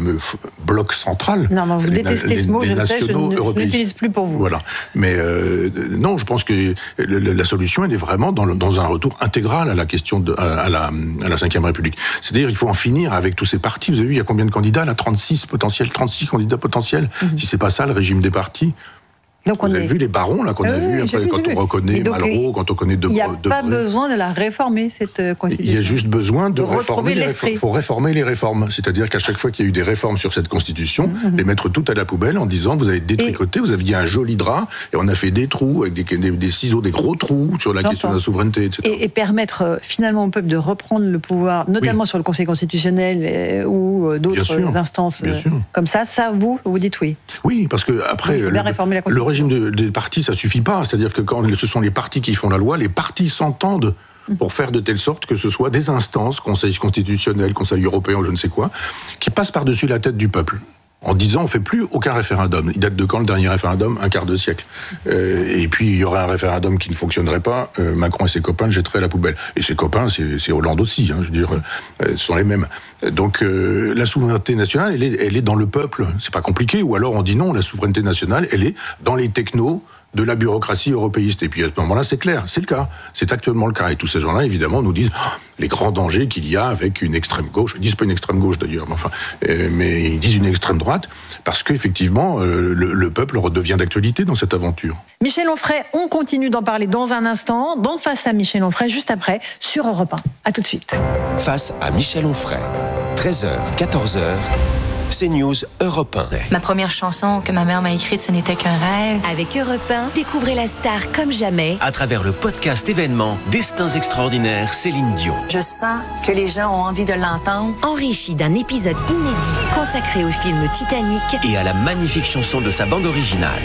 bloc central. Non, mais vous les, détestez les, ce mot, les je le sais, je ne l'utilise plus pour vous. Voilà. Mais euh, non, je pense que le, la solution, elle est vraiment dans, le, dans un retour intégral à la question de, à, la, à la cinquième République. C'est-à-dire, il faut en finir avec tous ces partis. Vous avez vu, il y a combien de candidats là, trente-six potentiels, trente-six candidats potentiels. Mm-hmm. Si c'est pas ça le régime des partis. Donc on Vous avez est... vu les barons là qu'on ah, a oui, vus après vu, quand on vu. reconnaît donc, Malraux, quand on connaît De. Il n'y a de, pas de... besoin de la réformer cette constitution. Il y a juste besoin de, de réformer les réformes. Il faut réformer les réformes, c'est-à-dire qu'à chaque fois qu'il y a eu des réformes sur cette constitution, mm-hmm. les mettre toutes à la poubelle en disant vous avez détricoté, et... vous aviez un joli drap et on a fait des trous avec des, des, des ciseaux, des gros trous sur la J'entends. question de la souveraineté, et cetera. Et, et permettre euh, finalement au peuple de reprendre le pouvoir, notamment oui. sur le Conseil constitutionnel euh, ou euh, d'autres sûr, instances euh, comme ça. Ça, vous, vous dites oui. Oui, parce que après le, le régime de, des partis ça suffit pas, c'est-à-dire que quand ce sont les partis qui font la loi, les partis s'entendent pour faire de telle sorte que ce soit des instances, Conseil constitutionnel, Conseil européen ou je ne sais quoi, qui passent par-dessus la tête du peuple. En disant, on ne fait plus aucun référendum. Il date de quand le dernier référendum ? Un quart de siècle. Euh, et puis, il y aurait un référendum qui ne fonctionnerait pas. Euh, Macron et ses copains le jetteraient à la poubelle. Et ses copains, c'est, c'est Hollande aussi. Hein, je veux dire, euh, ce sont les mêmes. Donc, euh, la souveraineté nationale, elle est, elle est dans le peuple. C'est pas compliqué. Ou alors, on dit non, la souveraineté nationale, elle est dans les technos de la bureaucratie européiste. Et puis à ce moment-là, c'est clair, c'est le cas. C'est actuellement le cas. Et tous ces gens-là, évidemment, nous disent oh, les grands dangers qu'il y a avec une extrême gauche. Ils disent pas une extrême gauche d'ailleurs, mais enfin, euh, mais ils disent une extrême droite, parce qu'effectivement, euh, le, le peuple redevient d'actualité dans cette aventure. Michel Onfray, on continue d'en parler dans un instant, dans Face à Michel Onfray, juste après, sur Europe un. À tout de suite. Face à Michel Onfray, treize heures, quatorze heures. C'est News Europe un. Ma première chanson que ma mère m'a écrite, ce n'était qu'un rêve. Avec Europe un, découvrez la star comme jamais. À travers le podcast événement Destins extraordinaires, Céline Dion. Je sens que les gens ont envie de l'entendre. Enrichi d'un épisode inédit consacré au film Titanic. Et à la magnifique chanson de sa bande originale.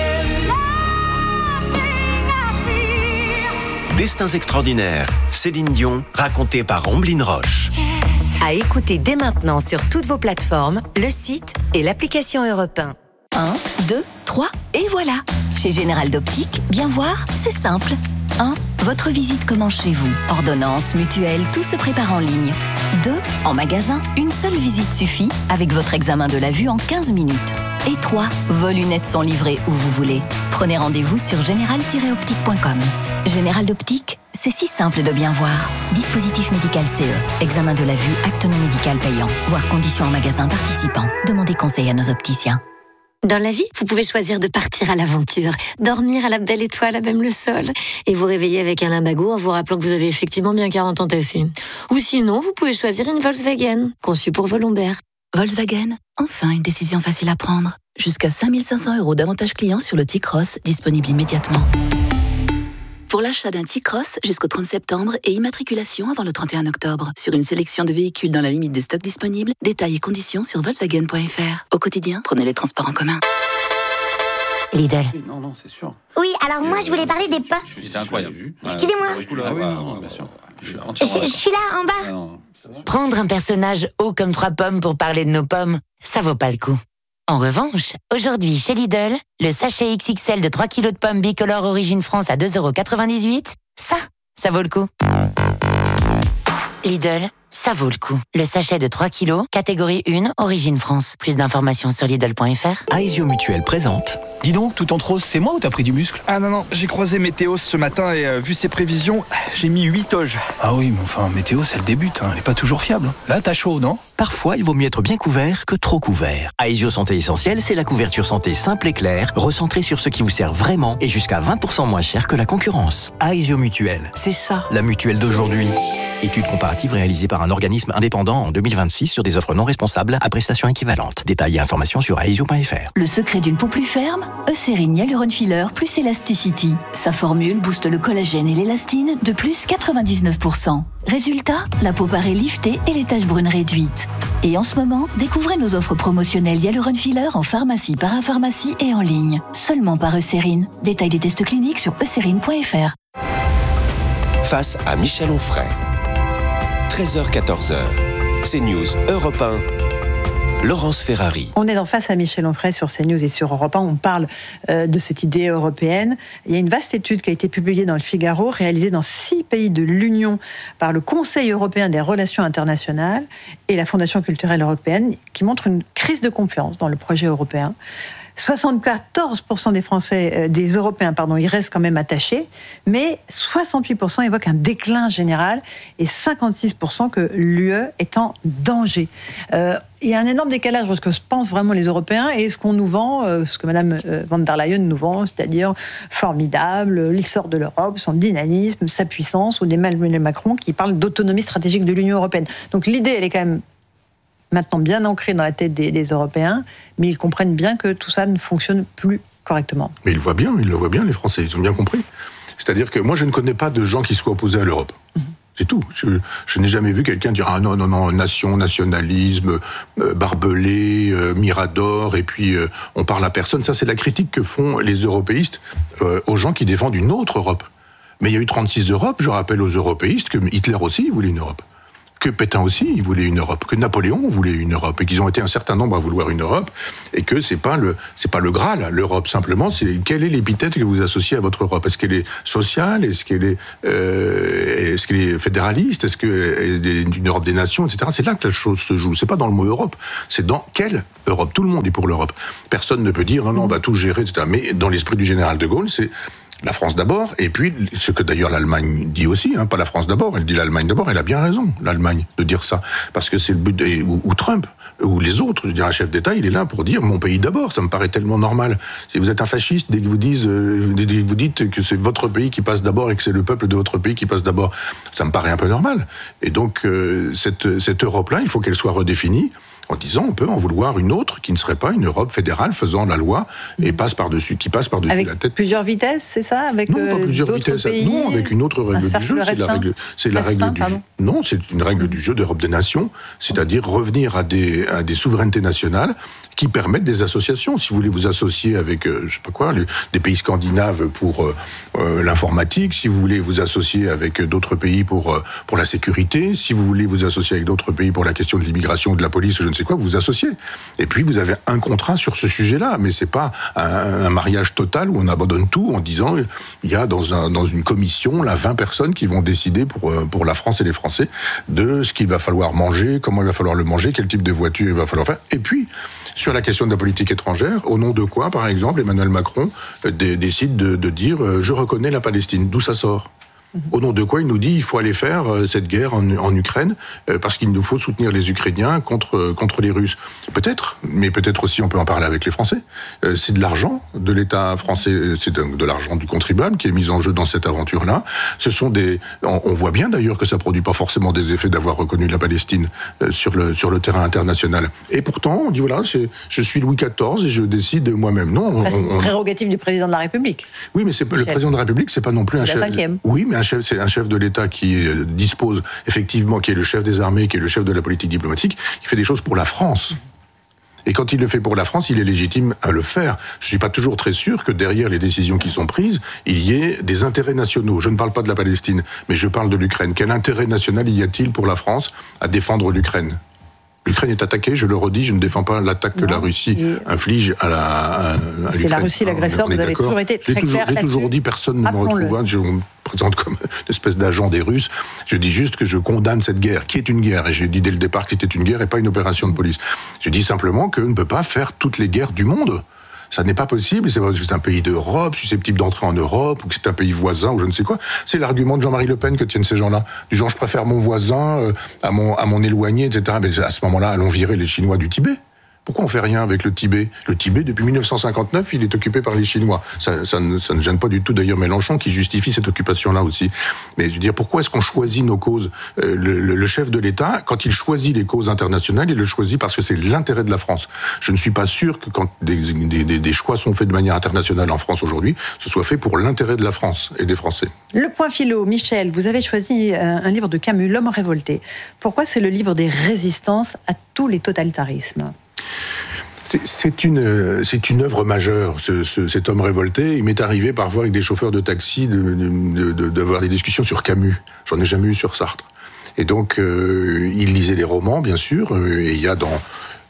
Destins extraordinaires, Céline Dion, racontée par Omblin Roche. À écouter dès maintenant sur toutes vos plateformes, le site et l'application Europe un. un, deux, trois, et voilà. Chez Général d'Optique, bien voir, c'est simple. un. Votre visite commence chez vous. Ordonnance, mutuelle, tout se prépare en ligne. deux. En magasin, une seule visite suffit avec votre examen de la vue en quinze minutes. Et trois. Vos lunettes sont livrées où vous voulez. Prenez rendez-vous sur général tiret optique point com. Général d'Optique, c'est si simple de bien voir. Dispositif médical C E. Examen de la vue, acte non médical payant. Voir conditions en magasin participant. Demandez conseil à nos opticiens. Dans la vie, vous pouvez choisir de partir à l'aventure, dormir à la belle étoile à même le sol, et vous réveiller avec un lumbago en vous rappelant que vous avez effectivement bien quarante ans tassés. Ou sinon, vous pouvez choisir une Volkswagen, conçue pour vos lombaires. Volkswagen, enfin une décision facile à prendre. Jusqu'à cinq mille cinq cents euros d'avantages clients sur le T-Cross, disponible immédiatement. Pour l'achat d'un T-Cross jusqu'au trente septembre et immatriculation avant le trente et un octobre. Sur une sélection de véhicules dans la limite des stocks disponibles, détails et conditions sur Volkswagen point F R. Au quotidien, prenez les transports en commun. Lidl. Non, non, c'est sûr. Oui, alors moi je voulais parler des pains. C'est incroyable. Excusez-moi. Ah oui, non, bien sûr. Je, je suis là, en bas. Prendre un personnage haut comme trois pommes pour parler de nos pommes, ça vaut pas le coup. En revanche, aujourd'hui chez Lidl, le sachet X X L de trois kilos de pommes bicolores Origine France à deux euros quatre-vingt-dix-huit, ça, ça vaut le coup. Lidl, ça vaut le coup. Le sachet de trois kilos, catégorie un, Origine France. Plus d'informations sur Lidl point F R. Aesio Mutuelle présente. Dis donc, tout en rose, c'est moi ou t'as pris du muscle? Ah non, non, j'ai croisé Météos ce matin et euh, vu ses prévisions, j'ai mis huit toges. Ah oui, mais enfin, Météos, elle débute, hein, elle est pas toujours fiable. Là, t'as chaud, non? Parfois, il vaut mieux être bien couvert que trop couvert. Aesio Santé Essentielle, c'est la couverture santé simple et claire, recentrée sur ce qui vous sert vraiment et jusqu'à vingt pour cent moins cher que la concurrence. Aesio Mutuelle, c'est ça, la mutuelle d'aujourd'hui. Étude comparative réalisée par un organisme indépendant en deux mille vingt-six sur des offres non responsables à prestations équivalentes. Détails et informations sur aesio point F R. Le secret d'une peau plus ferme, Eucérine Hyaluron Filler plus Elasticity. Sa formule booste le collagène et l'élastine de plus quatre-vingt-dix-neuf pour cent. Résultat, la peau paraît liftée et les taches brunes réduites. Et en ce moment, découvrez nos offres promotionnelles Hyaluron Filler en pharmacie, parapharmacie et en ligne. Seulement par Eucérine. Détails des tests cliniques sur eucérine point F R. Face à Michel Onfray. treize heures, quatorze heures. C'est News Europe un. Laurence Ferrari. On est en face à Michel Onfray sur CNews et sur Europe un. On parle euh, de cette idée européenne. Il y a une vaste étude qui a été publiée dans le Figaro, réalisée dans six pays de l'Union par le Conseil européen des relations internationales et la Fondation culturelle européenne, qui montre une crise de confiance dans le projet européen. soixante-quatorze pour cent des Français, des Européens, pardon, y restent quand même attachés, mais soixante-huit pour cent évoquent un déclin général et cinquante-six pour cent que l'U E est en danger. Euh, il y a un énorme décalage entre ce que pensent vraiment les Européens et ce qu'on nous vend, euh, ce que Madame von der Leyen nous vend, c'est-à-dire formidable, l'essor de l'Europe, son dynamisme, sa puissance, ou d'Emmanuel Macron qui parle d'autonomie stratégique de l'Union européenne. Donc l'idée, elle est quand même maintenant bien ancré dans la tête des, des Européens, mais ils comprennent bien que tout ça ne fonctionne plus correctement. Mais ils le voient bien, ils le voient bien, les Français, ils ont bien compris. C'est-à-dire que moi, je ne connais pas de gens qui soient opposés à l'Europe. Mmh. C'est tout. Je, je n'ai jamais vu quelqu'un dire « Ah non, non, non, nation, nationalisme, euh, barbelé, euh, mirador, et puis euh, on parle à personne ». Ça, c'est la critique que font les européistes euh, aux gens qui défendent une autre Europe. Mais il y a eu trente-six Europes, je rappelle aux européistes que Hitler aussi voulait une Europe. Que Pétain aussi, il voulait une Europe, que Napoléon voulait une Europe, et qu'ils ont été un certain nombre à vouloir une Europe, et que c'est pas le, c'est pas le Graal, l'Europe, simplement, c'est quelle est l'épithète que vous associez à votre Europe. Est-ce qu'elle est sociale? Est-ce qu'elle est, euh, est-ce qu'elle est fédéraliste? Est-ce qu'elle est une Europe des nations, et cetera. C'est là que la chose se joue. C'est pas dans le mot Europe, c'est dans quelle Europe. Tout le monde est pour l'Europe. Personne ne peut dire non, non, on va tout gérer, et cetera. Mais dans l'esprit du général de Gaulle, c'est la France d'abord, et puis ce que d'ailleurs l'Allemagne dit aussi, hein, pas la France d'abord, elle dit l'Allemagne d'abord, elle a bien raison, l'Allemagne, de dire ça, parce que c'est le but, de, ou, ou Trump, ou les autres, je veux dire, un chef d'État, il est là pour dire mon pays d'abord, ça me paraît tellement normal. Si vous êtes un fasciste, dès que vous, disent, euh, dès que vous dites que c'est votre pays qui passe d'abord et que c'est le peuple de votre pays qui passe d'abord, ça me paraît un peu normal. Et donc, euh, cette, cette Europe-là, il faut qu'elle soit redéfinie, en disant on peut en vouloir une autre qui ne serait pas une Europe fédérale faisant la loi et passe par-dessus, qui passe par-dessus avec la tête. Plusieurs vitesses, c'est ça? Avec non, pas euh, plusieurs vitesses. Pays, non, avec une autre règle du jeu. C'est la règle, c'est la règle du jeu. Non, c'est une règle du jeu d'Europe des nations, c'est-à-dire revenir à des, à des souverainetés nationales qui permettent des associations. Si vous voulez vous associer avec, euh, je sais pas quoi, les, des pays scandinaves pour euh, euh, l'informatique, si vous voulez vous associer avec d'autres pays pour, euh, pour la sécurité, si vous voulez vous associer avec d'autres pays pour la question de l'immigration, de la police, je ne sais quoi, vous vous associez. Et puis vous avez un contrat sur ce sujet-là, mais c'est pas un, un mariage total où on abandonne tout en disant il y a dans, un, dans une commission là vingt personnes qui vont décider pour, pour la France et les Français de ce qu'il va falloir manger, comment il va falloir le manger, quel type de voiture il va falloir faire. Et puis sur la question de la politique étrangère, au nom de quoi, par exemple, Emmanuel Macron euh, d- décide de, de dire euh, je reconnais la Palestine. D'où ça sort? Au nom de quoi il nous dit il faut aller faire euh, cette guerre en, en Ukraine euh, parce qu'il nous faut soutenir les Ukrainiens contre, euh, contre les Russes. Peut-être, mais peut-être aussi on peut en parler avec les Français. Euh, c'est de l'argent de l'État français, c'est de, de l'argent du contribuable qui est mis en jeu dans cette aventure-là. Ce sont des, on, on voit bien d'ailleurs que ça produit pas forcément des effets d'avoir reconnu la Palestine euh, sur le sur le terrain international. Et pourtant on dit voilà, c'est, je suis Louis quatorze et je décide moi-même. Non, on, c'est une on, prérogative du président de la République. Oui, mais c'est le président de la République, c'est pas non plus un chef. La cinquième. Oui, mais un chef, c'est un chef de l'État qui dispose effectivement, qui est le chef des armées, qui est le chef de la politique diplomatique, qui fait des choses pour la France. Et quand il le fait pour la France, il est légitime à le faire. Je ne suis pas toujours très sûr que derrière les décisions qui sont prises, il y ait des intérêts nationaux. Je ne parle pas de la Palestine, mais je parle de l'Ukraine. Quel intérêt national y a-t-il pour la France à défendre l'Ukraine ? L'Ukraine est attaquée, je le redis, je ne défends pas l'attaque que non, la Russie inflige à, la, à, à l'Ukraine. C'est la Russie l'agresseur, vous avez toujours été très clair là-dessus. J'ai toujours dit, personne ne me retrouve, je me présente comme une espèce d'agent des Russes. Je dis juste que je condamne cette guerre, qui est une guerre, et j'ai dit dès le départ que c'était une guerre et pas une opération de police. Je dis simplement qu'on ne peut pas faire toutes les guerres du monde. Ça n'est pas possible, c'est parce que c'est un pays d'Europe, susceptible d'entrer en Europe, ou que c'est un pays voisin, ou je ne sais quoi. C'est l'argument de Jean-Marie Le Pen que tiennent ces gens-là. Du genre, je préfère mon voisin euh, à, mon, à mon éloigné, et cetera. Mais à ce moment-là, allons virer les Chinois du Tibet. Pourquoi on fait rien avec le Tibet? Le Tibet, depuis mille neuf cent cinquante-neuf, il est occupé par les Chinois. Ça, ça, ne, ça ne gêne pas du tout d'ailleurs Mélenchon qui justifie cette occupation-là aussi. Mais je veux dire, pourquoi est-ce qu'on choisit nos causes? euh, le, le, le chef de l'État, quand il choisit les causes internationales, il le choisit parce que c'est l'intérêt de la France. Je ne suis pas sûr que quand des, des, des, des choix sont faits de manière internationale en France aujourd'hui, ce soit fait pour l'intérêt de la France et des Français. Le point philo, Michel, vous avez choisi un, un livre de Camus, L'homme révolté. Pourquoi c'est le livre des résistances à tous les totalitarismes? C'est une, c'est une œuvre majeure, ce, ce, cet homme révolté. Il m'est arrivé parfois avec des chauffeurs de taxi de, de, de, d'avoir des discussions sur Camus. J'en ai jamais eu sur Sartre. Et donc, euh, il lisait les romans, bien sûr, et il y a dans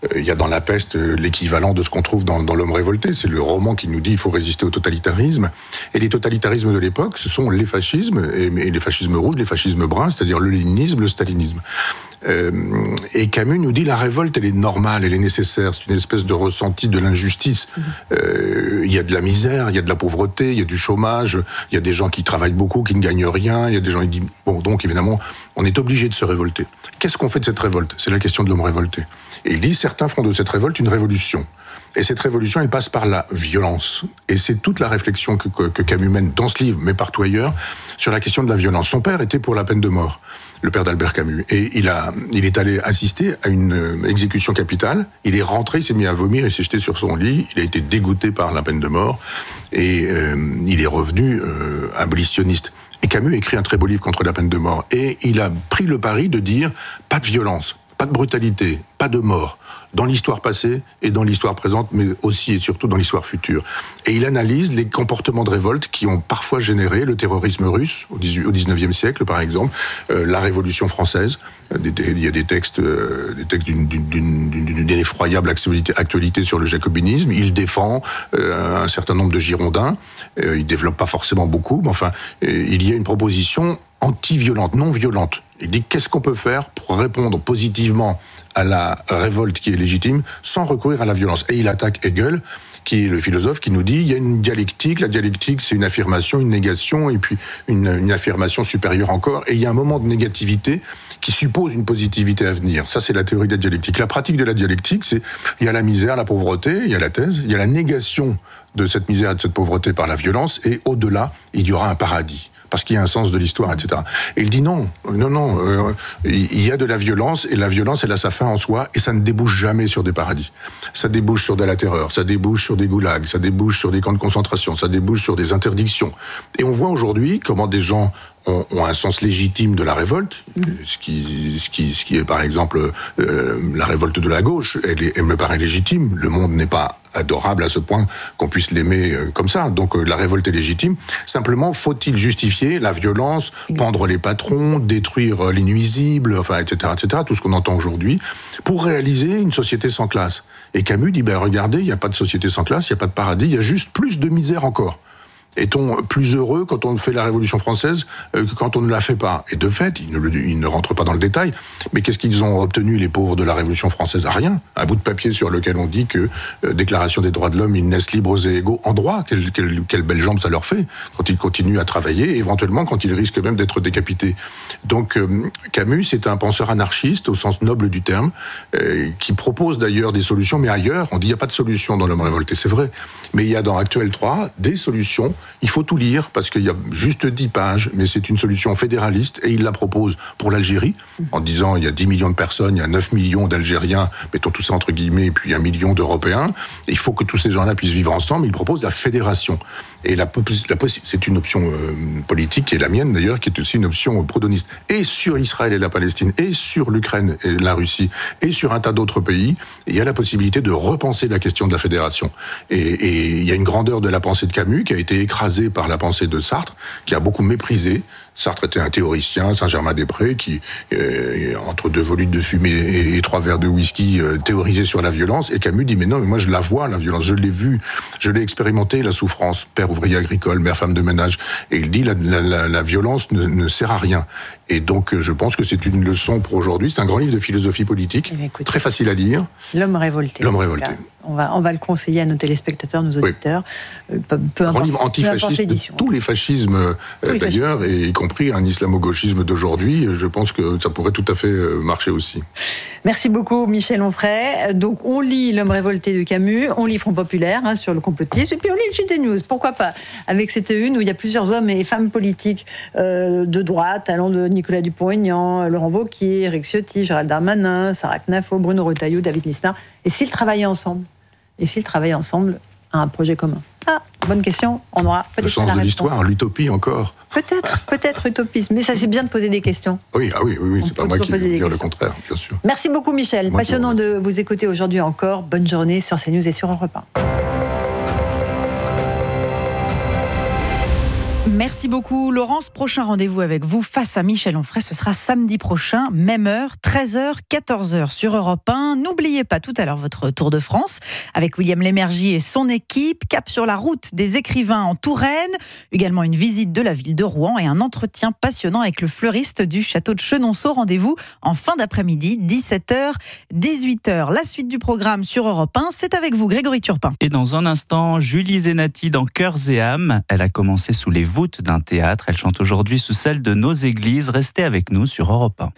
Il y a dans La Peste l'équivalent de ce qu'on trouve dans, dans L'Homme révolté. C'est le roman qui nous dit qu'il faut résister au totalitarisme. Et les totalitarismes de l'époque, ce sont les fascismes, et, et les fascismes rouges, les fascismes bruns, c'est-à-dire le léninisme, le stalinisme. Euh, et Camus nous dit la révolte, elle est normale, elle est nécessaire. C'est une espèce de ressenti de l'injustice. Euh, il y a de la misère, il y a de la pauvreté, il y a du chômage, il y a des gens qui travaillent beaucoup, qui ne gagnent rien, il y a des gens qui disent... Bon, donc évidemment, on est obligé de se révolter. Qu'est-ce qu'on fait de cette révolte ? C'est la question de l'homme révolté. Et il dit, certains font de cette révolte une révolution. Et cette révolution, elle passe par la violence. Et c'est toute la réflexion que, que, que Camus mène dans ce livre, mais partout ailleurs, sur la question de la violence. Son père était pour la peine de mort, le père d'Albert Camus. Et il, a, il est allé assister à une exécution capitale. Il est rentré, il s'est mis à vomir, il s'est jeté sur son lit. Il a été dégoûté par la peine de mort. Et euh, il est revenu euh, abolitionniste. Et Camus écrit un très beau livre contre la peine de mort. Et il a pris le pari de dire pas de violence, pas de brutalité, pas de mort, dans l'histoire passée et dans l'histoire présente, mais aussi et surtout dans l'histoire future. Et il analyse les comportements de révolte qui ont parfois généré le terrorisme russe au dix-neuvième siècle, par exemple, euh, la Révolution française. Il y a des textes, euh, des textes d'une, d'une, d'une, d'une effroyable actualité, actualité sur le jacobinisme. Il défend euh, un certain nombre de Girondins. Euh, il développe pas forcément beaucoup, mais enfin, euh, il y a une proposition anti-violente, non violente. Il dit qu'est-ce qu'on peut faire pour répondre positivement à la révolte qui est légitime sans recourir à la violence. Et il attaque Hegel, qui est le philosophe qui nous dit il y a une dialectique, la dialectique c'est une affirmation, une négation et puis une, une affirmation supérieure encore, et il y a un moment de négativité qui suppose une positivité à venir. Ça c'est la théorie de la dialectique. La pratique de la dialectique, c'est il y a la misère, la pauvreté, il y a la thèse, il y a la négation de cette misère et de cette pauvreté par la violence, et au-delà, il y aura un paradis. Parce qu'il y a un sens de l'histoire, et cetera. Et il dit non, non, non, euh, il y a de la violence, et la violence, elle a sa fin en soi, et ça ne débouche jamais sur des paradis. Ça débouche sur de la terreur, ça débouche sur des goulags, ça débouche sur des camps de concentration, ça débouche sur des interdictions. Et on voit aujourd'hui comment des gens ont, ont un sens légitime de la révolte, ce qui, ce qui, ce qui est par exemple euh, la révolte de la gauche, elle, est, elle me paraît légitime. Le monde n'est pas adorable à ce point qu'on puisse l'aimer comme ça. Donc la révolte est légitime. Simplement, faut-il justifier la violence, prendre les patrons, détruire les nuisibles, enfin, et cetera, et cetera, tout ce qu'on entend aujourd'hui, pour réaliser une société sans classe. Et Camus dit, ben regardez, il n'y a pas de société sans classe, il n'y a pas de paradis, il y a juste plus de misère encore. Est-on plus heureux quand on fait la Révolution française que quand on ne la fait pas ? Et de fait, ils ne, ils ne rentrent pas dans le détail, mais qu'est-ce qu'ils ont obtenu, les pauvres de la Révolution française ? Rien. Un bout de papier sur lequel on dit que euh, Déclaration des droits de l'homme, ils naissent libres et égaux en droit. Quelle, quelle, quelle belle jambe ça leur fait quand ils continuent à travailler, et éventuellement quand ils risquent même d'être décapités. Donc euh, Camus, c'est un penseur anarchiste au sens noble du terme, euh, qui propose d'ailleurs des solutions, mais ailleurs, on dit il n'y a pas de solution dans L'Homme révolté, c'est vrai. Mais il y a dans Actuel trois des solutions. Il faut tout lire, parce qu'il y a juste dix pages, mais c'est une solution fédéraliste, et il la propose pour l'Algérie, en disant il y a dix millions de personnes, il y a neuf millions d'Algériens, mettons tout ça entre guillemets, et puis un million d'Européens. Il faut que tous ces gens-là puissent vivre ensemble. Il propose la fédération. Et la, la, c'est une option euh, politique, qui est la mienne d'ailleurs, qui est aussi une option proudhoniste. Et sur Israël et la Palestine, et sur l'Ukraine et la Russie, et sur un tas d'autres pays, il y a la possibilité de repenser la question de la fédération. Et, et il y a une grandeur de la pensée de Camus qui a été écrasée par la pensée de Sartre, qui a beaucoup méprisé. Sartre était un théoricien, Saint-Germain-des-Prés, qui, euh, entre deux volutes de fumée et, et trois verres de whisky, euh, théorisait sur la violence. Et Camus dit, mais non, mais moi je la vois, la violence, je l'ai vue, je l'ai expérimentée, la souffrance. Père ouvrier agricole, mère femme de ménage. Et il dit, la, la, la, la violence ne, ne sert à rien. Et donc, je pense que c'est une leçon pour aujourd'hui. C'est un grand livre de philosophie politique, écoutez, très facile à lire. L'homme révolté. L'homme révolté. On va, on va le conseiller à nos téléspectateurs, nos auditeurs. Oui. Peu, peu importe, un livre antifasciste de tous les fascismes, tous les d'ailleurs, fascismes. Et y compris un islamo-gauchisme d'aujourd'hui. Je pense que ça pourrait tout à fait marcher aussi. Merci beaucoup, Michel Onfray. Donc, on lit L'homme révolté de Camus, on lit Front populaire hein, sur le complotisme, et puis on lit le G T News. Pourquoi pas ? Avec cette une où il y a plusieurs hommes et femmes politiques euh, de droite, allant de Nicolas Dupont-Aignan, Laurent Wauquiez, Éric Ciotti, Gérald Darmanin, Sarah Knafo, Bruno Retailleau, David Lisnard. Et s'ils travaillaient ensemble ? Et s'ils travaillaient ensemble à un projet commun ? Ah, bonne question, on aura peut-être le sens de l'histoire, l'utopie encore. Peut-être, peut-être utopisme, mais ça c'est bien de poser des questions. Oui, ah oui, oui, oui c'est pas moi qui veux dire le contraire, bien sûr. Merci beaucoup Michel, bonne passionnant journée. De vous écouter aujourd'hui encore. Bonne journée sur CNews et sur Europe un. Merci beaucoup Laurence. Prochain rendez-vous avec vous face à Michel Onfray, ce sera samedi prochain, même heure, treize heures, quatorze heures sur Europe un. N'oubliez pas tout à l'heure votre Tour de France avec William Lémergie et son équipe. Cap sur la route des écrivains en Touraine. Également une visite de la ville de Rouen et un entretien passionnant avec le fleuriste du château de Chenonceau. Rendez-vous en fin d'après-midi, dix-sept heures, dix-huit heures. La suite du programme sur Europe un, c'est avec vous Grégory Turpin. Et dans un instant, Julie Zenati dans Cœurs et âmes. Elle a commencé sous les voûtes d'un théâtre. Elle chante aujourd'hui sous celle de nos églises. Restez avec nous sur Europe un.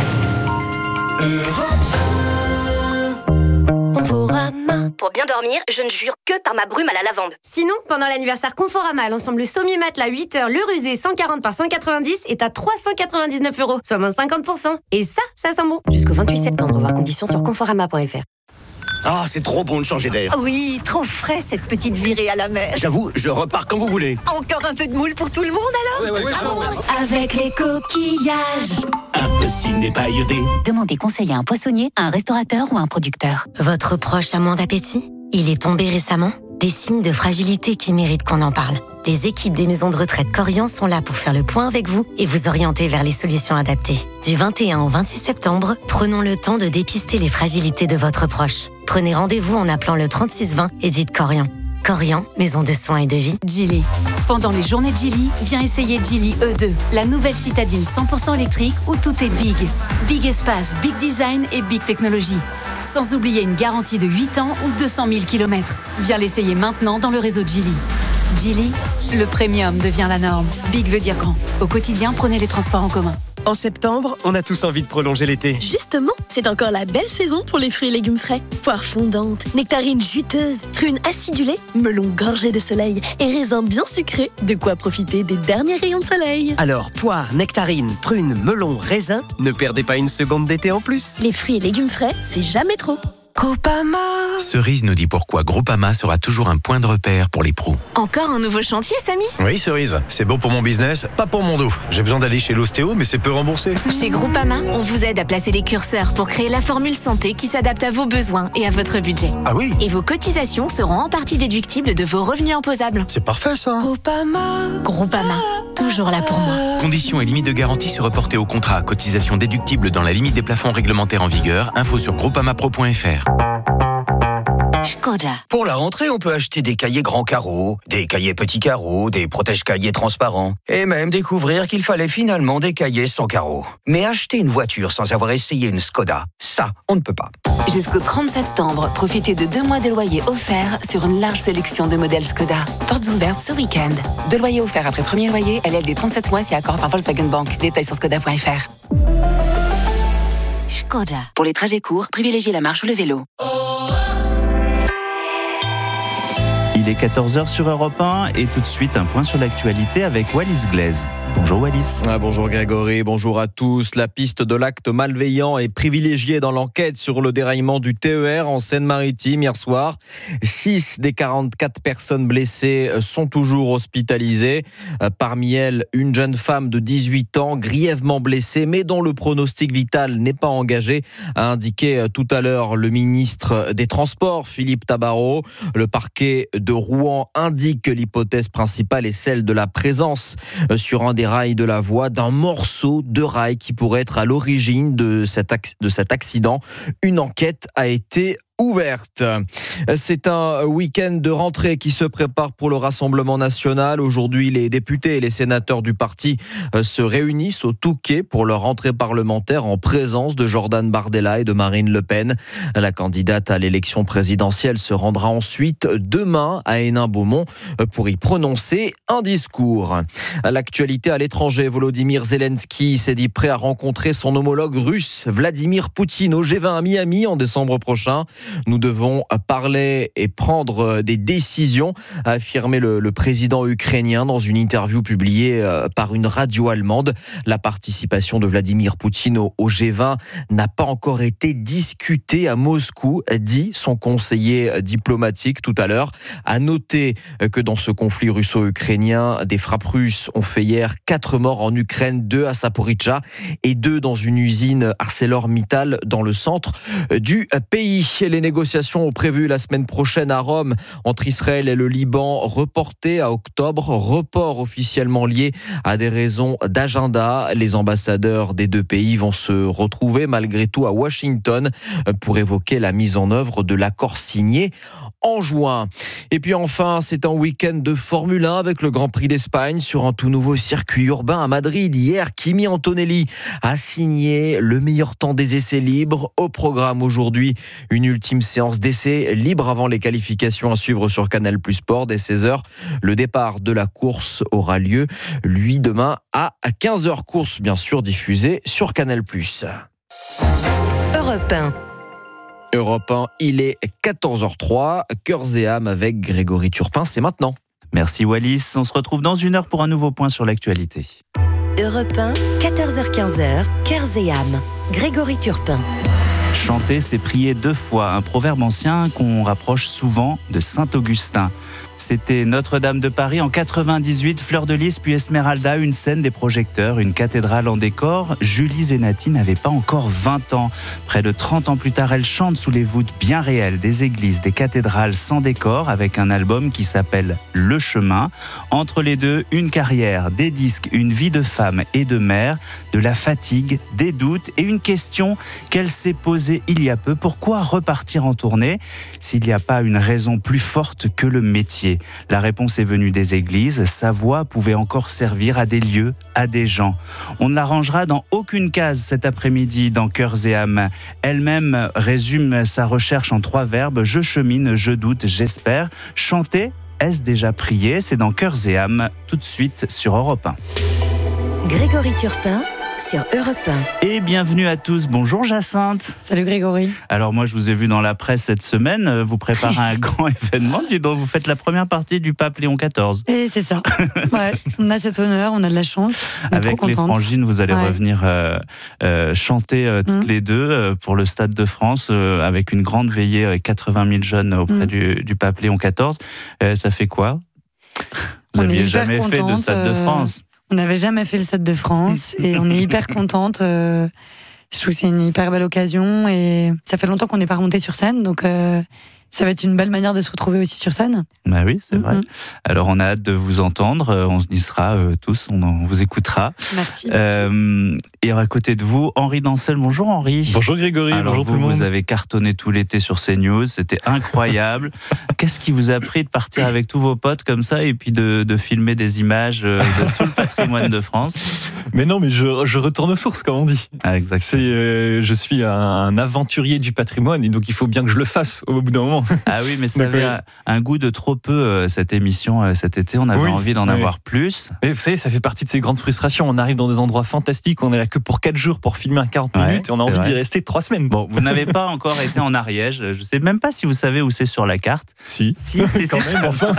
Conforama. Pour bien dormir, je ne jure que par ma brume à la lavande. Sinon, pendant l'anniversaire Conforama, l'ensemble sommier matelas huit heures, le rusé cent quarante par cent quatre-vingt-dix est à trois cent quatre-vingt-dix-neuf euros, soit moins cinquante pour cent. Et ça, ça sent bon. Jusqu'au vingt-huit septembre, voir conditions sur conforama point f r. Ah, c'est trop bon de changer d'air. Oui, trop frais cette petite virée à la mer. J'avoue, je repars quand vous voulez. Encore un peu de moule pour tout le monde alors? Ouais, ouais, ouais, Avec les coquillages. Impossible n'est pas iodé. Demandez conseil à un poissonnier, à un restaurateur ou à un producteur. Votre proche a moins d'appétit? Il est tombé récemment? Des signes de fragilité qui méritent qu'on en parle. Les équipes des maisons de retraite Corian sont là pour faire le point avec vous et vous orienter vers les solutions adaptées. Du vingt et un au vingt-six septembre, prenons le temps de dépister les fragilités de votre proche. Prenez rendez-vous en appelant le trente-six vingt et dites Corian. Corian, maison de soins et de vie. Geely. Pendant les journées de Geely, viens essayer Geely E deux, la nouvelle citadine cent pour cent électrique où tout est big. Big espace, big design et big technologie. Sans oublier une garantie de huit ans ou deux cent mille kilomètres. Viens l'essayer maintenant dans le réseau Geely. Geely, le premium devient la norme. Big veut dire grand. Au quotidien, prenez les transports en commun. En septembre, on a tous envie de prolonger l'été. Justement, c'est encore la belle saison pour les fruits et légumes frais. Poires fondantes, nectarines juteuses, prunes acidulées, melons gorgés de soleil et raisins bien sucrés. De quoi profiter des derniers rayons de soleil. Alors, poires, nectarines, prunes, melons, raisins, ne perdez pas une seconde d'été en plus. Les fruits et légumes frais, c'est jamais trop. Groupama. Cerise nous dit pourquoi Groupama sera toujours un point de repère pour les pros. Encore un nouveau chantier, Samy? Oui, Cerise. C'est bon pour mon business, pas pour mon dos. J'ai besoin d'aller chez l'ostéo, mais c'est peu remboursé. Chez Groupama, on vous aide à placer les curseurs pour créer la formule santé qui s'adapte à vos besoins et à votre budget. Ah oui? Et vos cotisations seront en partie déductibles de vos revenus imposables. C'est parfait, ça. Groupama. Groupama, toujours là pour moi. Conditions et limites de garantie se reporter au contrat. Cotisation déductible dans la limite des plafonds réglementaires en vigueur. Info sur groupamapro point f r. Skoda. Pour la rentrée, on peut acheter des cahiers grands carreaux, des cahiers petits carreaux, des protège-cahiers transparents, et même découvrir qu'il fallait finalement des cahiers sans carreaux. Mais acheter une voiture sans avoir essayé une Skoda, ça, on ne peut pas. Jusqu'au trente septembre, profitez de deux mois de loyer offerts sur une large sélection de modèles Skoda. Portes ouvertes ce week-end. Deux loyers offerts après premier loyer, L L D trente-sept mois si accord par Volkswagen Bank. Détails sur skoda point f r. Skoda. Pour les trajets courts, privilégiez la marche ou le vélo. Il est quatorze heures sur Europe un et tout de suite un point sur l'actualité avec Wallis Glaise. Bonjour Wallis. Ah, bonjour Grégory, bonjour à tous. La piste de l'acte malveillant est privilégiée dans l'enquête sur le déraillement du T E R en Seine-Maritime hier soir. six des quarante-quatre personnes blessées sont toujours hospitalisées. Parmi elles, une jeune femme de dix-huit ans grièvement blessée mais dont le pronostic vital n'est pas engagé, a indiqué tout à l'heure le ministre des Transports Philippe Tabarot. Le parquet de Rouen indique que l'hypothèse principale est celle de la présence sur un des rails de la voie d'un morceau de rail qui pourrait être à l'origine de cet, ac- de cet accident. Une enquête a été ouverte. C'est un week-end de rentrée qui se prépare pour le Rassemblement national. Aujourd'hui, les députés et les sénateurs du parti se réunissent au Touquet pour leur rentrée parlementaire en présence de Jordan Bardella et de Marine Le Pen. La candidate à l'élection présidentielle se rendra ensuite demain à Hénin-Beaumont pour y prononcer un discours. À l'actualité à l'étranger, Volodymyr Zelensky s'est dit prêt à rencontrer son homologue russe Vladimir Poutine au G vingt à Miami en décembre prochain. Nous devons parler et prendre des décisions, a affirmé le, le président ukrainien dans une interview publiée par une radio allemande. La participation de Vladimir Poutine au, au G vingt n'a pas encore été discutée à Moscou, dit son conseiller diplomatique tout à l'heure. À noter que dans ce conflit russo-ukrainien, des frappes russes ont fait hier quatre morts en Ukraine, deux à Zaporijjia et deux dans une usine ArcelorMittal dans le centre du pays. Les Les négociations prévues la semaine prochaine à Rome entre Israël et le Liban reportées à octobre. Report officiellement lié à des raisons d'agenda. Les ambassadeurs des deux pays vont se retrouver malgré tout à Washington pour évoquer la mise en œuvre de l'accord signé en juin. Et puis enfin, c'est un week-end de Formule un avec le Grand Prix d'Espagne sur un tout nouveau circuit urbain à Madrid. Hier, Kimi Antonelli a signé le meilleur temps des essais libres. Au programme aujourd'hui, une ultime séance d'essais libres avant les qualifications à suivre sur Canal Plus Sport dès seize heures. Le départ de la course aura lieu, lui, demain à quinze heures. Course, bien sûr, diffusée sur Canal Plus. Europe un. Europe un, il est quatorze heures trois, Cœurs et âme avec Grégory Turpin, c'est maintenant. Merci Wallis, on se retrouve dans une heure pour un nouveau point sur l'actualité. Europe un, quatorze heures quinze, Cœurs et âme, Grégory Turpin. Chanter, c'est prier deux fois, un proverbe ancien qu'on rapproche souvent de Saint-Augustin. C'était Notre-Dame de Paris en quatre-vingt-dix-huit, Fleur de Lys puis Esmeralda, une scène des projecteurs, une cathédrale en décor. Julie Zenati n'avait pas encore vingt ans. Près de trente ans plus tard, elle chante sous les voûtes bien réelles des églises, des cathédrales sans décor, avec un album qui s'appelle Le Chemin. Entre les deux, une carrière, des disques, une vie de femme et de mère, de la fatigue, des doutes et une question qu'elle s'est posée il y a peu. Pourquoi repartir en tournée s'il n'y a pas une raison plus forte que le métier ? La réponse est venue des églises. Sa voix pouvait encore servir à des lieux, à des gens. On ne la rangera dans aucune case cet après-midi dans Cœurs et âme. Elle-même résume sa recherche en trois verbes. Je chemine, je doute, j'espère. Chanter, est-ce déjà prier ? C'est dans Cœurs et âme, tout de suite sur Europe un. Grégory Turpin sur Europe un. Et bienvenue à tous. Bonjour Jacinthe. Salut Grégory. Alors moi je vous ai vu dans la presse cette semaine, vous préparez un grand événement, dis donc, vous faites la première partie du pape Léon quatorze. Et c'est ça. Ouais, on a cet honneur, on a de la chance. Avec les frangines, vous allez ouais. revenir euh, euh, chanter euh, toutes mmh. les deux euh, pour le Stade de France euh, avec une grande veillée avec quatre-vingt mille jeunes auprès mmh. du, du pape Léon quatorze. Euh, ça fait quoi ? Vous n'aviez jamais contente, fait de Stade de France ? On n'avait jamais fait le Stade de France et on est hyper contente. Euh, je trouve que c'est une hyper belle occasion et ça fait longtemps qu'on n'est pas remonté sur scène, donc euh, ça va être une belle manière de se retrouver aussi sur scène. Bah oui, c'est mm-hmm. vrai. Alors on a hâte de vous entendre, on y sera euh, tous, on, on vous écoutera. Merci. Euh, merci. Et à côté de vous, Henri Dancel. Bonjour Henri. Bonjour Grégory, Alors bonjour vous, tout le monde. Vous avez cartonné tout l'été sur CNews, c'était incroyable. Qu'est-ce qui vous a pris de partir avec tous vos potes comme ça et puis de, de filmer des images de tout le patrimoine de France ? Mais non, mais je, je retourne aux sources, comme on dit. Ah, exactement. C'est, euh, je suis un, un aventurier du patrimoine et donc il faut bien que je le fasse au bout d'un moment. Ah oui, mais ça avait un, un goût de trop peu, euh, cette émission euh, cet été. On avait oui, envie d'en oui. avoir plus. Et vous savez, ça fait partie de ces grandes frustrations. On arrive dans des endroits fantastiques, on est là que pour quatre jours pour filmer un quarante ouais, minutes et on a envie vrai. d'y rester trois semaines. Bon, vous n'avez pas encore été en Ariège. Je ne sais même pas si vous savez où c'est sur la carte. Si. Si, si, Quand si, même, enfin.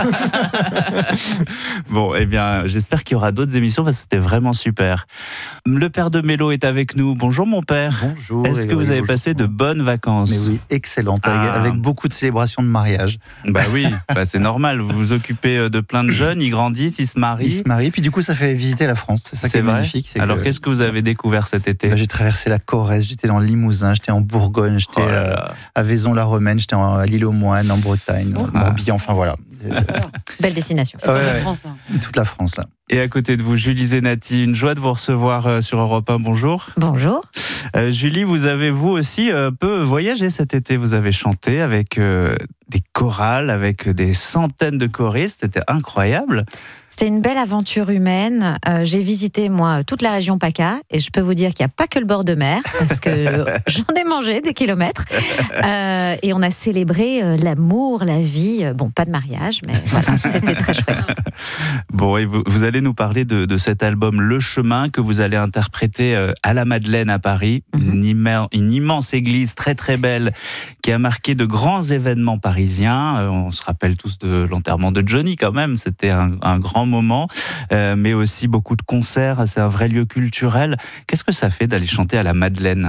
Bon, eh bien, j'espère qu'il y aura d'autres émissions parce que c'était vraiment super. Le père de Mélo est avec nous. Bonjour mon père. Bonjour. Est-ce que vous avez bonjour. passé de bonnes vacances ? Mais oui, excellente, ah. avec beaucoup de célébrations de mariage. Bah oui, bah c'est normal. Vous vous occupez de plein de jeunes, ils grandissent, ils se marient. Ils se marient, puis du coup ça fait visiter la France. C'est ça qui est vrai magnifique. C'est Alors que... qu'est-ce que vous avez découvert cet été ? bah, J'ai traversé la Corrèze, j'étais dans le Limousin, j'étais en Bourgogne, j'étais oh euh, à Vaison-la-Romaine, j'étais à l'île aux Moines, en Bretagne, oh. en Morbihan, enfin voilà. Belle destination. Ouais, toute, la France, là. toute la France là. Et à côté de vous, Julie Zenati, une joie de vous recevoir sur Europe un. Bonjour. Bonjour. Euh, Julie, vous avez vous aussi un peu voyagé cet été. Vous avez chanté avec euh, des chorales, avec des centaines de choristes. C'était incroyable. C'était une belle aventure humaine. Euh, j'ai visité, moi, toute la région PACA et je peux vous dire qu'il n'y a pas que le bord de mer parce que j'en ai mangé des kilomètres. Euh, et on a célébré euh, l'amour, la vie. Bon, pas de mariage, mais voilà, c'était très chouette. Bon, et vous, vous allez nous parler de, de cet album Le Chemin que vous allez interpréter euh, à la Madeleine à Paris. Mm-hmm. Une, immense, une immense église très très belle qui a marqué de grands événements parisiens. Euh, on se rappelle tous de l'enterrement de Johnny quand même. C'était un, un grand moment, euh, mais aussi beaucoup de concerts, c'est un vrai lieu culturel. Qu'est-ce que ça fait d'aller chanter à la Madeleine ?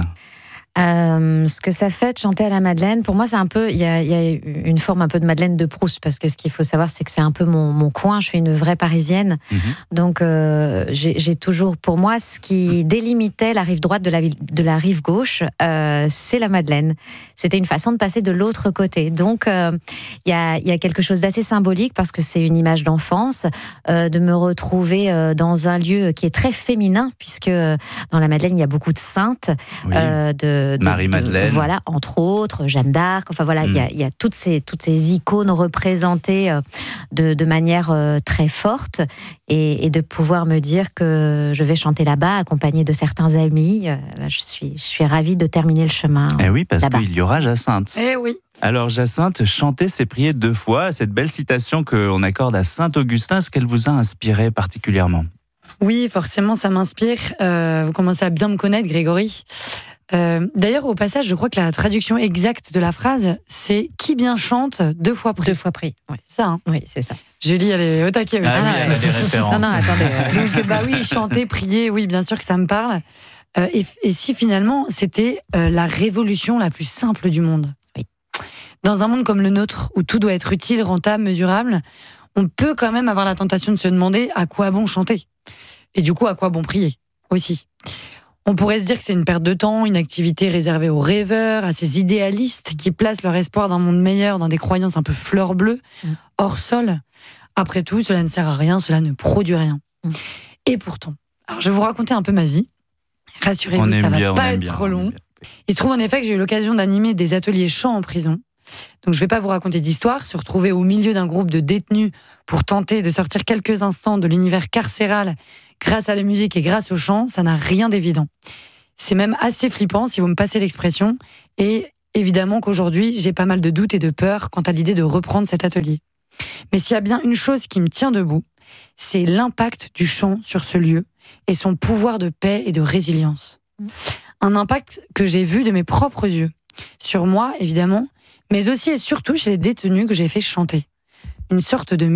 Euh, ce que ça fait de chanter à la Madeleine, pour moi, c'est un peu, il y a, y a une forme un peu de Madeleine de Proust, parce que ce qu'il faut savoir, c'est que c'est un peu mon, mon coin. Je suis une vraie Parisienne, mmh. donc euh, j'ai, j'ai toujours, pour moi, ce qui délimitait la rive droite de la, de la rive gauche, euh, c'est la Madeleine. C'était une façon de passer de l'autre côté. Donc, il euh, y a, y a quelque chose d'assez symbolique, parce que c'est une image d'enfance, euh, de me retrouver euh, dans un lieu qui est très féminin, puisque euh, dans la Madeleine, il y a beaucoup de saintes, oui. euh, de De, Marie-Madeleine. De, voilà, entre autres, Jeanne d'Arc. Enfin voilà, il mm. y, y a toutes ces, toutes ces icônes représentées de, de manière très forte. Et, et de pouvoir me dire que je vais chanter là-bas, accompagnée de certains amis, je suis, je suis ravie de terminer le chemin. Eh oui, parce là-bas. qu'il y aura Jacinthe. Eh oui. Alors Jacinthe, chanter, c'est prier deux fois. Cette belle citation qu'on accorde à Saint-Augustin, est-ce qu'elle vous a inspiré particulièrement ? Oui, forcément, ça m'inspire. Euh, vous commencez à bien me connaître, Grégory. Euh, d'ailleurs, au passage, je crois que la traduction exacte de la phrase, c'est « qui bien chante, deux fois prie ». Deux fois prie, oui. C'est ça, hein. Oui, c'est ça. Julie, elle est au taquet aussi. Ah oui, elle a des références. Non, non, attendez. Donc, bah oui, chanter, prier, oui, bien sûr que ça me parle. Euh, et, et si finalement, c'était euh, la révolution la plus simple du monde. Oui. Dans un monde comme le nôtre, où tout doit être utile, rentable, mesurable, on peut quand même avoir la tentation de se demander à quoi bon chanter. Et du coup, à quoi bon prier aussi. On pourrait se dire que c'est une perte de temps, une activité réservée aux rêveurs, à ces idéalistes qui placent leur espoir d'un monde meilleur dans des croyances un peu fleur bleue, mmh. hors sol. Après tout, cela ne sert à rien, cela ne produit rien. Mmh. Et pourtant, alors je vais vous raconter un peu ma vie. Rassurez-vous, ça ne va bien, pas être bien, trop long. Il se trouve en effet que j'ai eu l'occasion d'animer des ateliers chant en prison. Donc je ne vais pas vous raconter d'histoire. Se retrouver au milieu d'un groupe de détenus pour tenter de sortir quelques instants de l'univers carcéral grâce à la musique et grâce au chant, ça n'a rien d'évident. C'est même assez flippant, si vous me passez l'expression. Et évidemment qu'aujourd'hui, j'ai pas mal de doutes et de peurs quant à l'idée de reprendre cet atelier. Mais s'il y a bien une chose qui me tient debout, c'est l'impact du chant sur ce lieu et son pouvoir de paix et de résilience. Un impact que j'ai vu de mes propres yeux. Sur moi, évidemment, mais aussi et surtout chez les détenus que j'ai fait chanter. Une sorte de